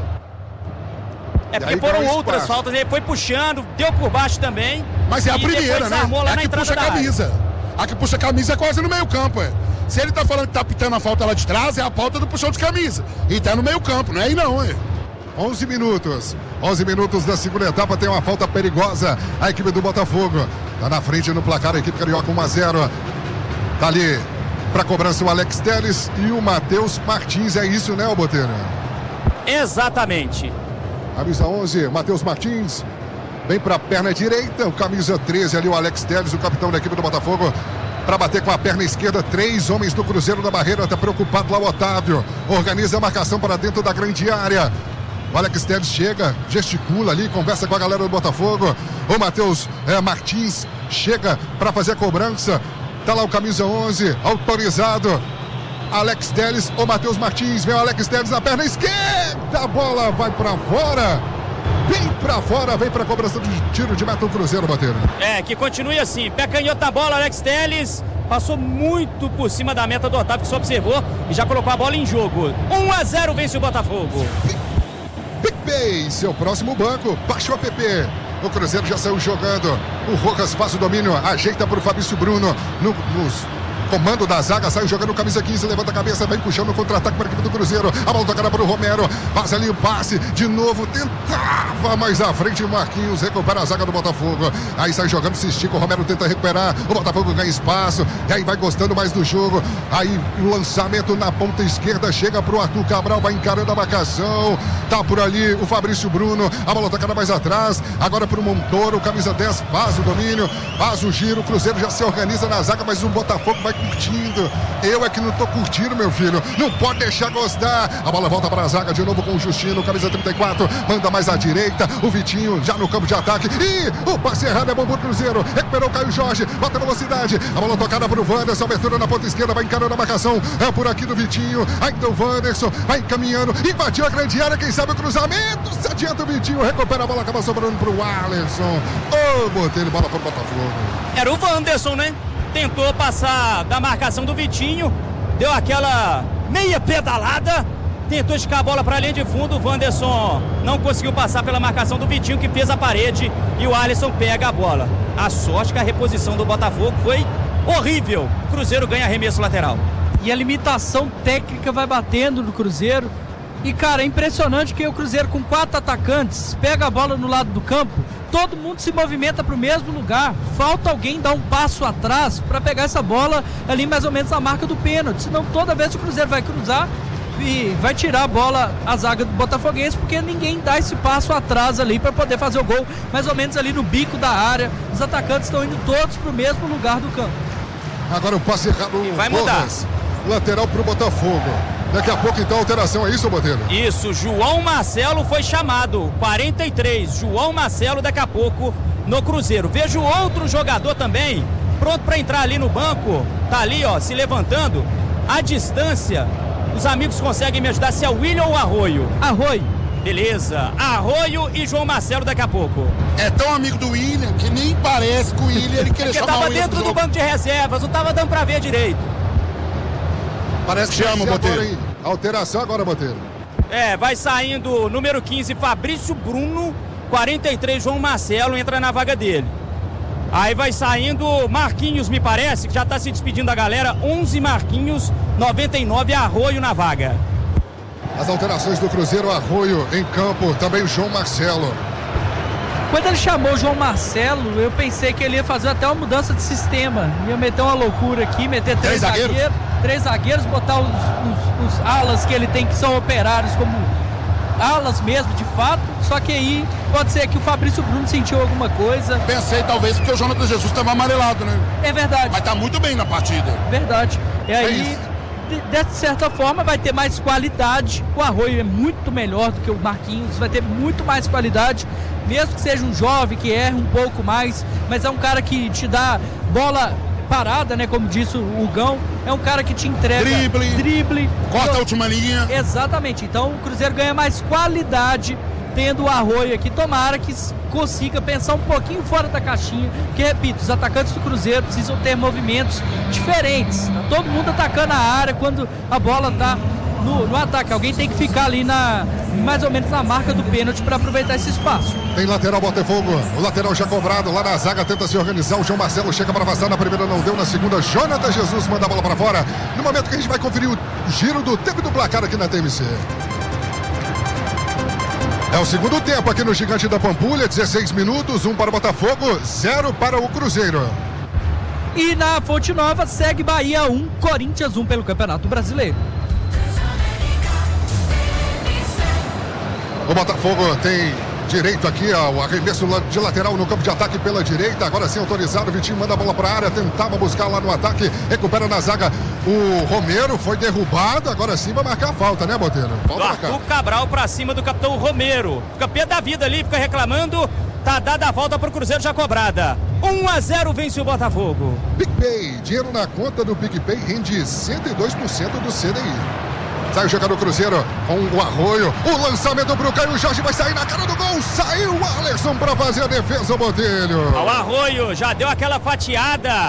É porque foram outras faltas, ele foi puxando, deu por baixo também. Mas é a primeira, né? É a que puxa a camisa. A que puxa a camisa é quase no meio campo, é. Se ele tá falando que tá pitando a falta lá de trás, é a falta do puxão de camisa. E tá no meio campo, não é aí não, é. onze minutos. onze minutos da segunda etapa, tem uma falta perigosa. A equipe do Botafogo tá na frente no placar, a equipe carioca um a zero. Tá ali pra cobrança o Alex Telles e o Matheus Martins. É isso, né, Botelho? Exatamente. Camisa onze, Matheus Martins, vem para a perna direita, o camisa treze ali, o Alex Telles, o capitão da equipe do Botafogo, para bater com a perna esquerda, três homens do Cruzeiro da barreira, tá preocupado lá o Otávio, organiza a marcação para dentro da grande área, o Alex Telles chega, gesticula ali, conversa com a galera do Botafogo, o Matheus é, Martins chega para fazer a cobrança, tá lá o camisa onze, autorizado, Alex Telles, o Matheus Martins, vem o Alex Telles na perna esquerda, a bola vai pra fora, vem pra fora, vem pra cobrança de tiro de meta o Cruzeiro, Botelho. É, que continue assim, pé canhoto na bola, Alex Telles, passou muito por cima da meta do Otávio, que só observou e já colocou a bola em jogo. um a zero vence o Botafogo. PicPay, seu próximo banco, baixa o app. O Cruzeiro já saiu jogando, o Rojas faz o domínio, ajeita pro Fabrício Bruno, no, nos comando da zaga, sai jogando camisa quinze, levanta a cabeça, vem puxando o contra-ataque para a equipe do Cruzeiro. A bola tocada para o Romero, passa ali o passe, de novo, tentava mais à frente o Marquinhos, recupera a zaga do Botafogo. Aí sai jogando, se estica, o Romero tenta recuperar, o Botafogo ganha espaço, e aí vai gostando mais do jogo. Aí o lançamento na ponta esquerda, chega para o Arthur Cabral, vai encarando a marcação, tá por ali o Fabrício Bruno, a bola tocada mais atrás, agora para o Montoro, camisa dez, faz o domínio, faz o giro, o Cruzeiro já se organiza na zaga, mas o Botafogo vai curtindo. Eu é que não tô curtindo, meu filho, não pode deixar gostar. A bola volta para a zaga de novo com o Justino, camisa trinta e quatro, manda mais à direita, o Vitinho já no campo de ataque, e o passe errado é bom pro Cruzeiro, recuperou o Caio Jorge, bota velocidade, a bola tocada pro Wanderson, abertura na ponta esquerda, vai encarando a marcação, é por aqui do Vitinho, ainda o Wanderson, vai caminhando, invadiu a grande área, quem sabe o cruzamento, se adianta o Vitinho, recupera a bola, acaba sobrando pro Alisson. Ô, oh, Botelho, bola pro Botafogo. Era o Wanderson, né? Tentou passar da marcação do Vitinho, deu aquela meia pedalada, tentou esticar a bola para a linha de fundo, o Wanderson não conseguiu passar pela marcação do Vitinho, que fez a parede, e o Alisson pega a bola. A sorte que a reposição do Botafogo foi horrível. O Cruzeiro ganha arremesso lateral. E a limitação técnica vai batendo no Cruzeiro. E, cara, é impressionante que o Cruzeiro, com quatro atacantes, pega a bola no lado do campo, todo mundo se movimenta para o mesmo lugar. Falta alguém dar um passo atrás para pegar essa bola ali mais ou menos na marca do pênalti. Senão toda vez que o Cruzeiro vai cruzar e vai tirar a bola a zaga do Botafoguense, porque ninguém dá esse passo atrás ali para poder fazer o gol, mais ou menos ali no bico da área. Os atacantes estão indo todos para o mesmo lugar do campo. Agora o passe errado, e vai mudar. Lateral para o Botafogo. Daqui a pouco, então, alteração, é isso, Botelho? Isso, João Marcelo foi chamado, quarenta e três, João Marcelo daqui a pouco no Cruzeiro. Vejo outro jogador também, pronto para entrar ali no banco, tá ali, ó, se levantando, à distância. Os amigos conseguem me ajudar, se é o William ou o Arroio? Arroio. Beleza, Arroio e João Marcelo daqui a pouco. É tão amigo do William que nem parece que o William ele queria Porque chamar tava o William dentro pro do jogo. banco de reservas, não tava dando pra ver direito. Parece que Chama, vai ser Botelho. agora, hein? Alteração agora, Botelho. É, vai saindo número quinze, Fabrício Bruno, quarenta e três, João Marcelo, entra na vaga dele. Aí vai saindo Marquinhos, me parece, que já tá se despedindo da galera, onze Marquinhos, noventa e nove, Arroio na vaga. As alterações do Cruzeiro, Arroio em campo, também o João Marcelo. Quando ele chamou o João Marcelo, eu pensei que ele ia fazer até uma mudança de sistema. Ia meter uma loucura aqui, meter três, Três zagueiros? zagueiros, três zagueiros, botar os, os, os alas que ele tem, que são operários, como alas mesmo, de fato. Só que aí pode ser que o Fabrício Bruno sentiu alguma coisa. Pensei talvez porque o Jonathan Jesus estava amarelado, né? É verdade. Mas tá muito bem na partida. Verdade. E É aí, isso. de, de certa forma, vai ter mais qualidade. O Arroio é muito melhor do que o Marquinhos, vai ter muito mais qualidade. Mesmo que seja um jovem que erre um pouco mais, mas é um cara que te dá bola parada, né? Como disse o Gão, é um cara que te entrega Drible. drible Corta Eu- a última linha. Exatamente. Então o Cruzeiro ganha mais qualidade tendo o Arroio aqui. Tomara que s- consiga pensar um pouquinho fora da caixinha. Porque, repito, os atacantes do Cruzeiro precisam ter movimentos diferentes. Tá todo mundo atacando a área quando a bola tá no, no ataque. Alguém tem que ficar ali na mais ou menos na marca do pênalti para aproveitar esse espaço. Tem lateral Botafogo, o lateral já cobrado, lá na zaga tenta se organizar, o João Marcelo chega para passar, na primeira não deu, na segunda Jonathan Jesus manda a bola para fora, no momento que a gente vai conferir o giro do tempo do placar aqui na T M C. É o segundo tempo aqui no Gigante da Pampulha, dezesseis minutos, um para o Botafogo, zero para o Cruzeiro. E na Fonte Nova segue Bahia um, Corinthians um pelo Campeonato Brasileiro. O Botafogo tem direito aqui ao arremesso de lateral no campo de ataque pela direita. Agora sim autorizado. O Vitinho manda a bola para a área. Tentava buscar lá no ataque. Recupera na zaga o Romero. Foi derrubado. Agora sim vai marcar a falta, né, Botelho? Do Falta pra cá. Arthur Cabral pra cima do capitão Romero. Fica pé da vida ali, fica reclamando. Tá dada a volta pro Cruzeiro já cobrada. um a zero vence o Botafogo. PicPay. Dinheiro na conta do PicPay rende cento e dois por cento do C D I. Sai o jogador Cruzeiro com o Arroio. O lançamento pro Caio Jorge. Vai sair na cara do gol. Saiu o Alisson para fazer a defesa, Botelho. O Arroio já deu aquela fatiada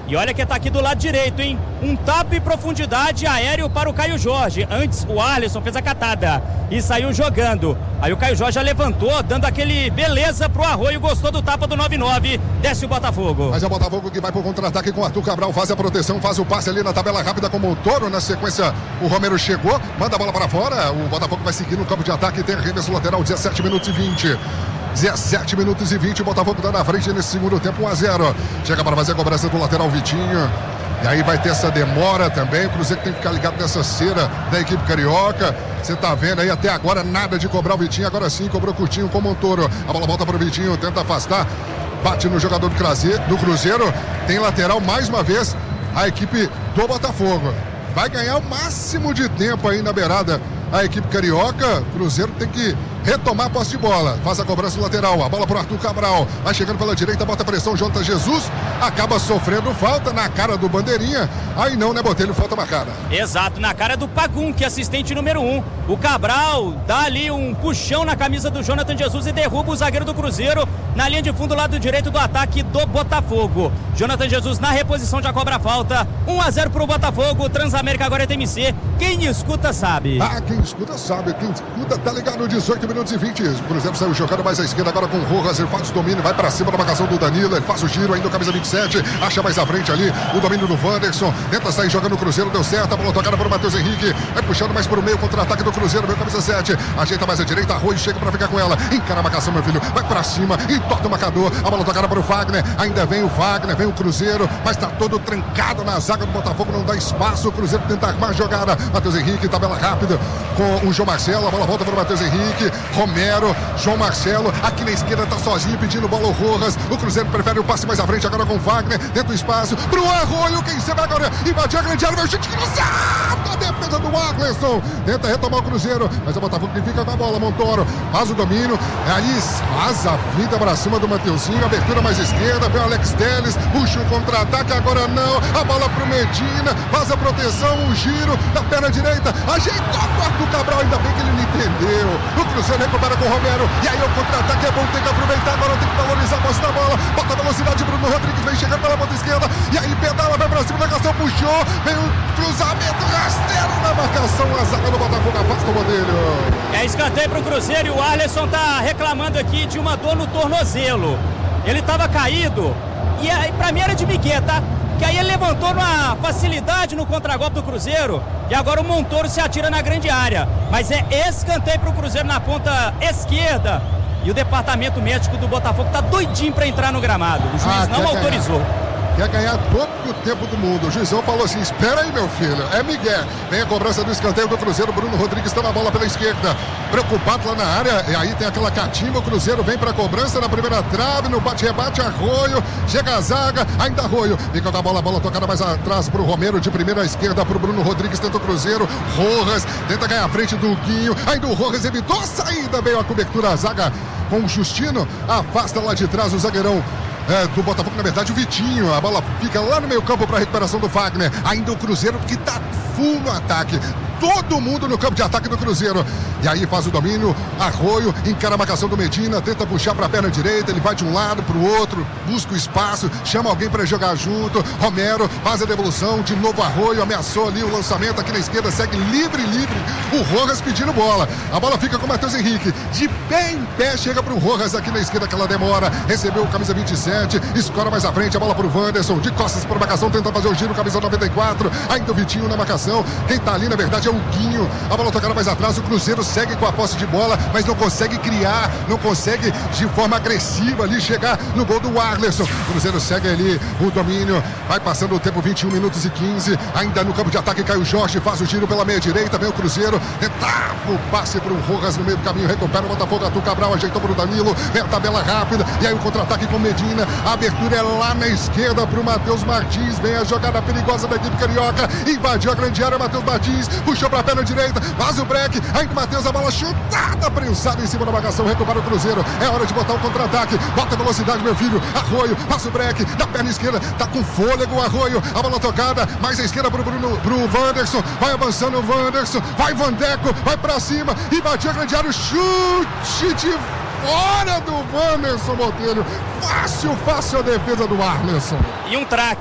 E olha que tá aqui do lado direito, hein? Um tapa em profundidade aéreo para o Caio Jorge. Antes o Arlisson fez a catada e saiu jogando. Aí o Caio Jorge já levantou, dando aquele beleza pro Arroio. Gostou do tapa do nove nove. Desce o Botafogo. Mas é o Botafogo que vai pro contra-ataque com o Arthur Cabral. Faz a proteção, faz o passe ali na tabela rápida como o Toro. Na sequência o Romero chegou, manda a bola para fora. O Botafogo vai seguir no campo de ataque. Tem arremesso lateral, dezessete minutos e vinte. dezessete minutos e vinte, o Botafogo está na frente nesse segundo tempo, um a zero. Chega para fazer a cobrança do lateral Vitinho. E aí vai ter essa demora também. O Cruzeiro tem que ficar ligado nessa cera da equipe carioca. Você tá vendo aí até agora nada de cobrar o Vitinho. Agora sim cobrou curtinho com o Montoro. A bola volta para o Vitinho, tenta afastar. Bate no jogador do Cruzeiro. Do Cruzeiro. Tem lateral mais uma vez a equipe do Botafogo. Vai ganhar o máximo de tempo aí na beirada a equipe carioca. Cruzeiro tem que retomar a posse de bola. Faz a cobrança lateral. A bola pro Arthur Cabral. Vai chegando pela direita, bota pressão. Jonathan Jesus acaba sofrendo falta na cara do Bandeirinha. Aí não, né, Botelho? Falta marcada. Exato, na cara do Pagum, que é assistente número um. O Cabral dá ali um puxão na camisa do Jonathan Jesus e derruba o zagueiro do Cruzeiro na linha de fundo, lado direito do ataque do Botafogo. Jonathan Jesus na reposição já cobra a falta. um a zero pro Botafogo. Transamérica agora é T M C. Quem escuta sabe. Ah, quem escuta sabe. Quem escuta tá ligado. dezoito minutos e vinte. O Cruzeiro saiu jogando mais à esquerda agora com o Rojas. Ele faz o domínio, vai pra cima da marcação do Danilo. Ele faz o giro ainda o camisa vinte e sete. Acha mais à frente ali o domínio do Wanderson. Tenta sair jogando o Cruzeiro. Deu certo. A bola tocada para o Matheus Henrique. Vai puxando mais pro meio. Contra-ataque do Cruzeiro. Meu camisa sete. Ajeita mais à direita. Arroio chega pra ficar com ela. Encara a marcação, meu filho. Vai pra cima. Entorta o marcador. A bola tocada para o Fagner. Ainda vem o Fagner. Vem o Cruzeiro. Mas tá todo trancado na zaga do Botafogo. Não dá espaço. O Cruzeiro tenta armar a jogada. Matheus Henrique. Tabela rápida com o João Marcelo. A bola volta para o Matheus Henrique. Romero. João Marcelo. Aqui na esquerda tá sozinho pedindo bola ao Rojas. O Cruzeiro prefere o passe mais à frente agora com o Fagner. Dentro do espaço. Pro Arroio. Quem se vai agora? Invadiu a grande área. Meu chute cruzado. A defesa do Arlisson. Tenta retomar o Cruzeiro. Mas o Botafogo que fica com a bola. Montoro. Faz o domínio. Aí faz a vida para cima do Mateuzinho. Abertura mais esquerda. Vem o Alex Telles. Puxa o contra-ataque. Agora não. A bola pro Medina. Faz a proteção. O giro da perna direita. Ajeitou o Arthur Cabral. Ainda bem que ele não entendeu. O Cruzeiro recupera com o Romero. E aí o contra-ataque é bom. Tem que aproveitar. Agora tem que valorizar a posse da bola. Bota a velocidade. Bruno Rodrigues vem chegando pela ponta esquerda. E aí pedala. Vai pra cima da marcação. Puxou. Vem o cruzamento rasteiro na marcação. A zaga do Botafogo afasta o modelo. É escanteio pro Cruzeiro. E o Arlisson tá reclamando aqui de uma dor no tornozelo. Ele tava caído. E aí pra mim era de Miguel, tá? Que aí ele levantou numa facilidade no contragolpe do Cruzeiro. E agora o Montoro se atira na grande área. Mas é escanteio pro Cruzeiro na ponta esquerda. E o departamento médico do Botafogo tá doidinho pra entrar no gramado. O juiz ah, não autorizou. Ganhar. Quer ganhar todo o tempo do mundo. O juizão falou assim: espera aí, meu filho. É Miguel. Vem a cobrança do escanteio do Cruzeiro. Bruno Rodrigues está na bola pela esquerda. Preocupado lá na área. E aí tem aquela catimba. O Cruzeiro vem para a cobrança na primeira trave. No bate-rebate, Arroio. Chega a zaga. Ainda Arroio. Fica com a bola. A bola tocada mais atrás para o Romero. De primeira à esquerda para o Bruno Rodrigues. Tenta o Cruzeiro. Rojas. Tenta ganhar a frente do Guinho. Ainda o Rojas evitou a saída. Veio a cobertura. A zaga com o Justino. Afasta lá de trás o zagueirão. É, do Botafogo, na verdade, o Vitinho. A bola fica lá no meio campo para a recuperação do Fagner. Ainda o Cruzeiro que tá full no ataque. Todo mundo no campo de ataque do Cruzeiro. E aí faz o domínio. Arroio, encara a marcação do Medina. Tenta puxar para a perna direita. Ele vai de um lado para o outro. Busca o espaço. Chama alguém para jogar junto. Romero faz a devolução. De novo Arroio. Ameaçou ali o lançamento aqui na esquerda. Segue livre, livre. O Rojas pedindo bola. A bola fica com o Matheus Henrique. De pé em pé chega para o Rojas aqui na esquerda. Aquela demora. Recebeu o camisa vinte e sete. Escora mais à frente. A bola para o Wanderson. De costas para a marcação. Tenta fazer o giro. Camisa noventa e quatro. Ainda o Vitinho na marcação. Quem tá ali, na verdade, é o Guinho. A bola tocada mais atrás. O Cruzeiro segue com a posse de bola, mas não consegue criar, não consegue de forma agressiva ali chegar no gol do Arlisson. O Cruzeiro segue ali o domínio. Vai passando o tempo, vinte e um minutos e quinze. Ainda no campo de ataque, Caio Jorge faz o giro pela meia direita. Vem o Cruzeiro. Tentava o passe para o Rojas no meio do caminho. Recupera o Botafogo. Arthur Cabral ajeitou para o Danilo. Vem a tabela rápida. E aí o contra-ataque com Medina. A abertura é lá na esquerda para o Matheus Martins. Vem a jogada perigosa da equipe carioca. Invadiu a grande área. Matheus Martins puxou para a perna direita. Faz o break. Ainda o Matheus, a bola chutada, prensada em cima da marcação. Recupera o Cruzeiro. É hora de botar o contra-ataque. Bota a velocidade, meu filho. Arroio. Passa o break. Da perna esquerda. Tá com fôlego o Arroio. A bola tocada. Mais à esquerda pro Bruno, pro Wanderson. Vai avançando o Wanderson. Vai Vandeco. Vai pra cima. Invadiu a grande área. Chute de fora do Wanderson, Botelho. Fácil, fácil a defesa do Arlisson. E um traque.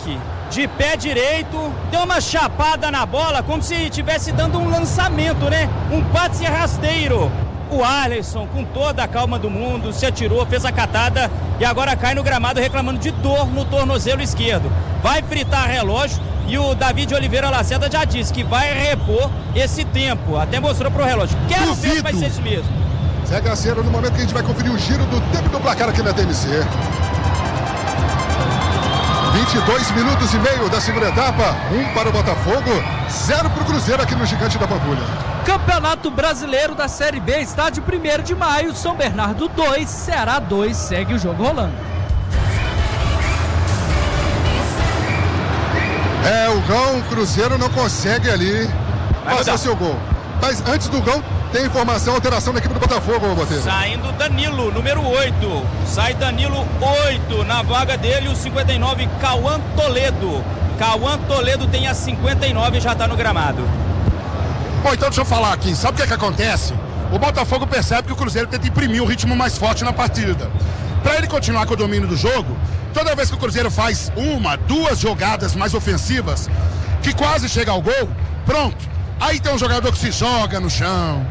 de pé direito, deu uma chapada na bola, como se estivesse dando um lançamento, né? Um passe rasteiro. O Arleson, com toda a calma do mundo, se atirou, fez a catada e agora cai no gramado reclamando de dor no tornozelo esquerdo. Vai fritar relógio e o David Oliveira Lacerda já disse que vai repor esse tempo. Até mostrou pro relógio. Quero ver se vai ser isso mesmo. Zé Garceiro, no momento que a gente vai conferir o giro do tempo do placar aqui na T M C. vinte e dois minutos e meio da segunda etapa, um para o Botafogo, zero para o Cruzeiro aqui no Gigante da Pampulha. Campeonato Brasileiro da Série B, estádio primeiro de maio, São Bernardo dois, Ceará dois, segue o jogo rolando. É, o gol, o Cruzeiro não consegue ali fazer seu gol. Mas antes do gol, tem informação, alteração na equipe do Botafogo, Boteiro. Saindo Danilo, número oito. Sai Danilo oito. Na vaga dele, o cinquenta e nove, Cauã Toledo. Cauã Toledo tem a cinquenta e nove e já está no gramado. Bom, então deixa eu falar aqui. Sabe o que é que acontece? O Botafogo percebe que o Cruzeiro tenta imprimir o ritmo mais forte na partida. Para ele continuar com o domínio do jogo, toda vez que o Cruzeiro faz uma, duas jogadas mais ofensivas, que quase chega ao gol, pronto. Aí tem um jogador que se joga no chão,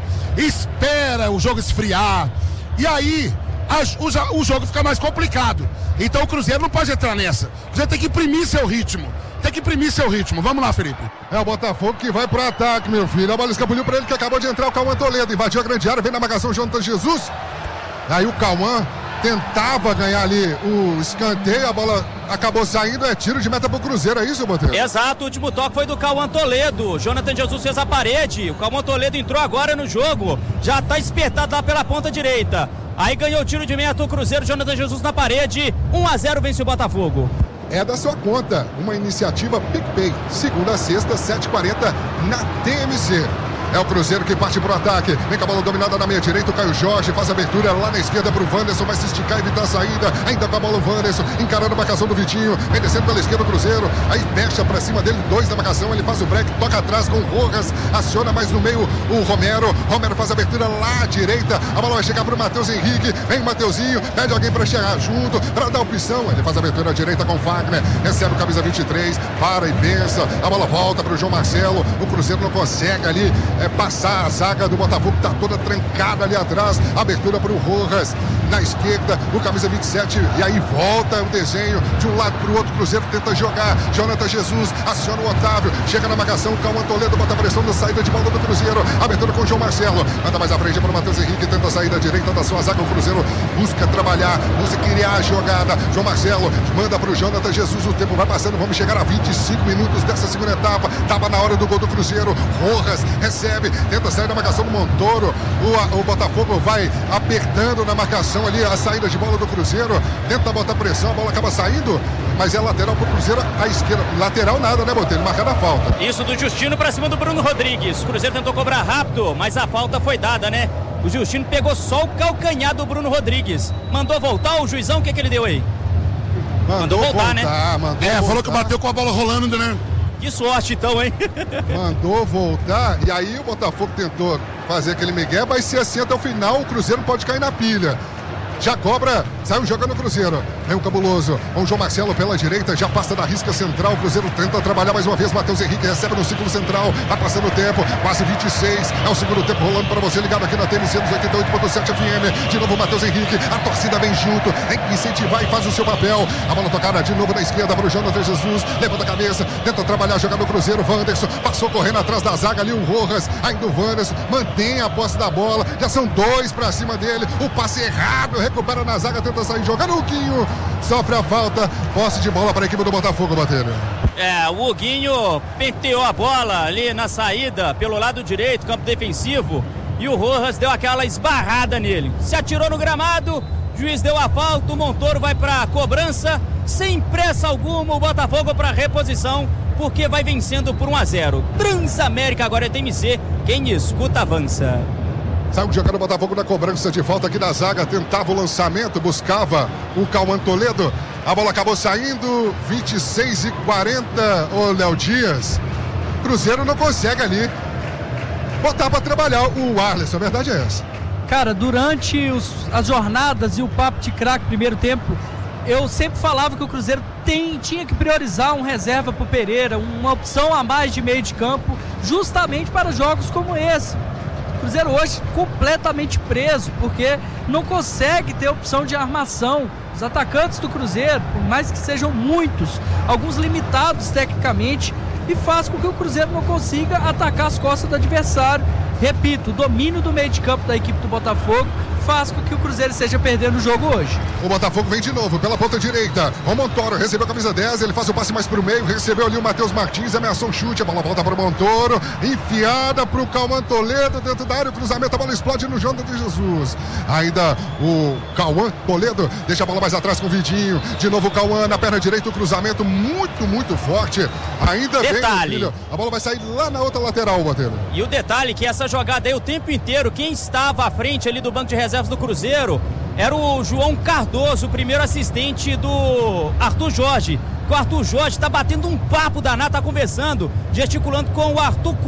espera o jogo esfriar, e aí a, o, o jogo fica mais complicado. Então o Cruzeiro não pode entrar nessa. O Cruzeiro tem que imprimir seu ritmo. Tem que imprimir seu ritmo. Vamos lá, Felipe. É o Botafogo que vai pro ataque, meu filho. A bola escapuliu pra ele que acabou de entrar o Cauã Toledo. Invadiu a grande área, vem na marcação o Jonathan Jesus. Aí o Cauã tentava ganhar ali o escanteio, a bola acabou saindo, é tiro de meta pro Cruzeiro, é isso, Boteiro? Exato, o último toque foi do Cauã Toledo. Jonathan Jesus fez a parede, o Cauã Toledo entrou agora no jogo, já tá espertado lá pela ponta direita. Aí ganhou o tiro de meta o Cruzeiro, Jonathan Jesus na parede, um a zero vence o Botafogo. É da sua conta, uma iniciativa PicPay, segunda a sexta, sete e quarenta na T M C. É o Cruzeiro que parte pro ataque. Vem com a bola dominada na meia direita. O Caio Jorge faz a abertura lá na esquerda pro Wanderson. Vai se esticar e evitar a saída. Ainda com a bola o Wanderson. Encarando a marcação do Vitinho. Vem descendo pela esquerda o Cruzeiro. Aí fecha pra cima dele. Dois da marcação. Ele faz o break. Toca atrás com o Rojas. Aciona mais no meio o Romero. Romero faz a abertura lá à direita. A bola vai chegar pro Matheus Henrique. Vem o Mateuzinho. Pede alguém pra chegar junto. Pra dar opção. Ele faz a abertura à direita com o Wagner. Recebe o camisa vinte e três. Para e pensa. A bola volta pro João Marcelo. O Cruzeiro não consegue ali é, passar a zaga do Botafogo, tá toda trancada ali atrás, abertura para o Rojas, na esquerda, o camisa vinte e sete, e aí volta o desenho de um lado para o outro, Cruzeiro tenta jogar, Jonathan Jesus, aciona o Otávio, chega na marcação, o Cauã Toledo bota pressão na saída de bola do Cruzeiro, abertura com o João Marcelo, manda mais à frente para o Matheus Henrique, tenta a saída direita da sua zaga, o Cruzeiro busca trabalhar, busca criar a jogada, João Marcelo manda para o Jonathan Jesus, o tempo vai passando, vamos chegar a vinte e cinco minutos dessa segunda etapa, tava na hora do gol do Cruzeiro, Rojas recebe, tenta sair da marcação do Montoro, o, o Botafogo vai apertando na marcação ali, a saída de bola do Cruzeiro, tenta botar pressão, a bola acaba saindo, mas é lateral pro Cruzeiro à esquerda, lateral nada, né, Botelho? Marcada a falta. Isso do Justino pra cima do Bruno Rodrigues, o Cruzeiro tentou cobrar rápido, mas a falta foi dada, né? O Justino pegou só o calcanhar do Bruno Rodrigues, mandou voltar o juizão, o que que ele deu aí? Mandou, mandou voltar, voltar, né? Mandou é, voltar. Falou que bateu com a bola rolando, né? Que sorte então, hein? Mandou voltar e aí o Botafogo tentou fazer aquele migué, vai ser assim até o final, o Cruzeiro pode cair na pilha. Já cobra, saiu jogando o Cruzeiro. Vem o Cabuloso, com o João Marcelo pela direita, já passa da risca central. O Cruzeiro tenta trabalhar mais uma vez. Matheus Henrique recebe no círculo central. Vai passando o tempo, quase vinte e seis. É o segundo tempo rolando para você, ligado aqui na T M C dos oitenta e oito ponto sete F M. De novo o Matheus Henrique, a torcida vem junto, tem que incentivar e faz o seu papel. A bola tocada de novo na esquerda para o Jonathan Jesus. Levanta a cabeça, tenta trabalhar, jogar no Cruzeiro. Wanderson passou correndo atrás da zaga ali. O Rojas, ainda o Wanderson, mantém a posse da bola. Já são dois para cima dele. O passe errado, recupera na zaga, tenta sair jogando. O Huguinho sofre a falta, posse de bola para a equipe do Botafogo, Bateiro. É, o Huguinho penteou a bola ali na saída pelo lado direito, campo defensivo, e o Rojas deu aquela esbarrada nele, se atirou no gramado, juiz deu a falta, o Montoro vai para cobrança, sem pressa alguma, o Botafogo para reposição, porque vai vencendo por um a zero. Transamérica agora é T M C, quem escuta avança. Saiu jogando o Botafogo na cobrança de falta aqui na zaga, tentava o lançamento, buscava o Cauã Toledo, a bola acabou saindo, vinte e seis e quarenta, ô Léo Dias, Cruzeiro não consegue ali botar para trabalhar o Arleson, a verdade é essa. Cara, durante os, as jornadas e o papo de craque primeiro tempo, eu sempre falava que o Cruzeiro tem, tinha que priorizar um reserva para o Pereira, uma opção a mais de meio de campo, justamente para jogos como esse. O Cruzeiro hoje completamente preso, porque não consegue ter opção de armação. Os atacantes do Cruzeiro, por mais que sejam muitos, alguns limitados tecnicamente, e faz com que o Cruzeiro não consiga atacar as costas do adversário. Repito, o domínio do meio de campo da equipe do Botafogo faz com que o Cruzeiro esteja perdendo o jogo hoje. O Botafogo vem de novo pela ponta direita. O Montoro recebeu a camisa dez, ele faz o passe mais pro meio, recebeu ali o Matheus Martins, ameaçou um chute, a bola volta para o Montoro, enfiada pro Cauã Toledo dentro da área, o cruzamento, a bola explode no João de Jesus. Ainda o Cauã Toledo deixa a bola mais atrás com o Vidinho, de novo o Cauã na perna direita, o cruzamento muito, muito forte. Ainda detalhe. bem, a bola vai sair lá na outra lateral, Botelho. E o detalhe que essa jogada aí o tempo inteiro, quem estava à frente ali do banco de reservas do Cruzeiro era o João Cardoso, o primeiro assistente do Arthur Jorge. O Arthur Jorge está batendo um papo danado, está conversando, gesticulando com o Arthur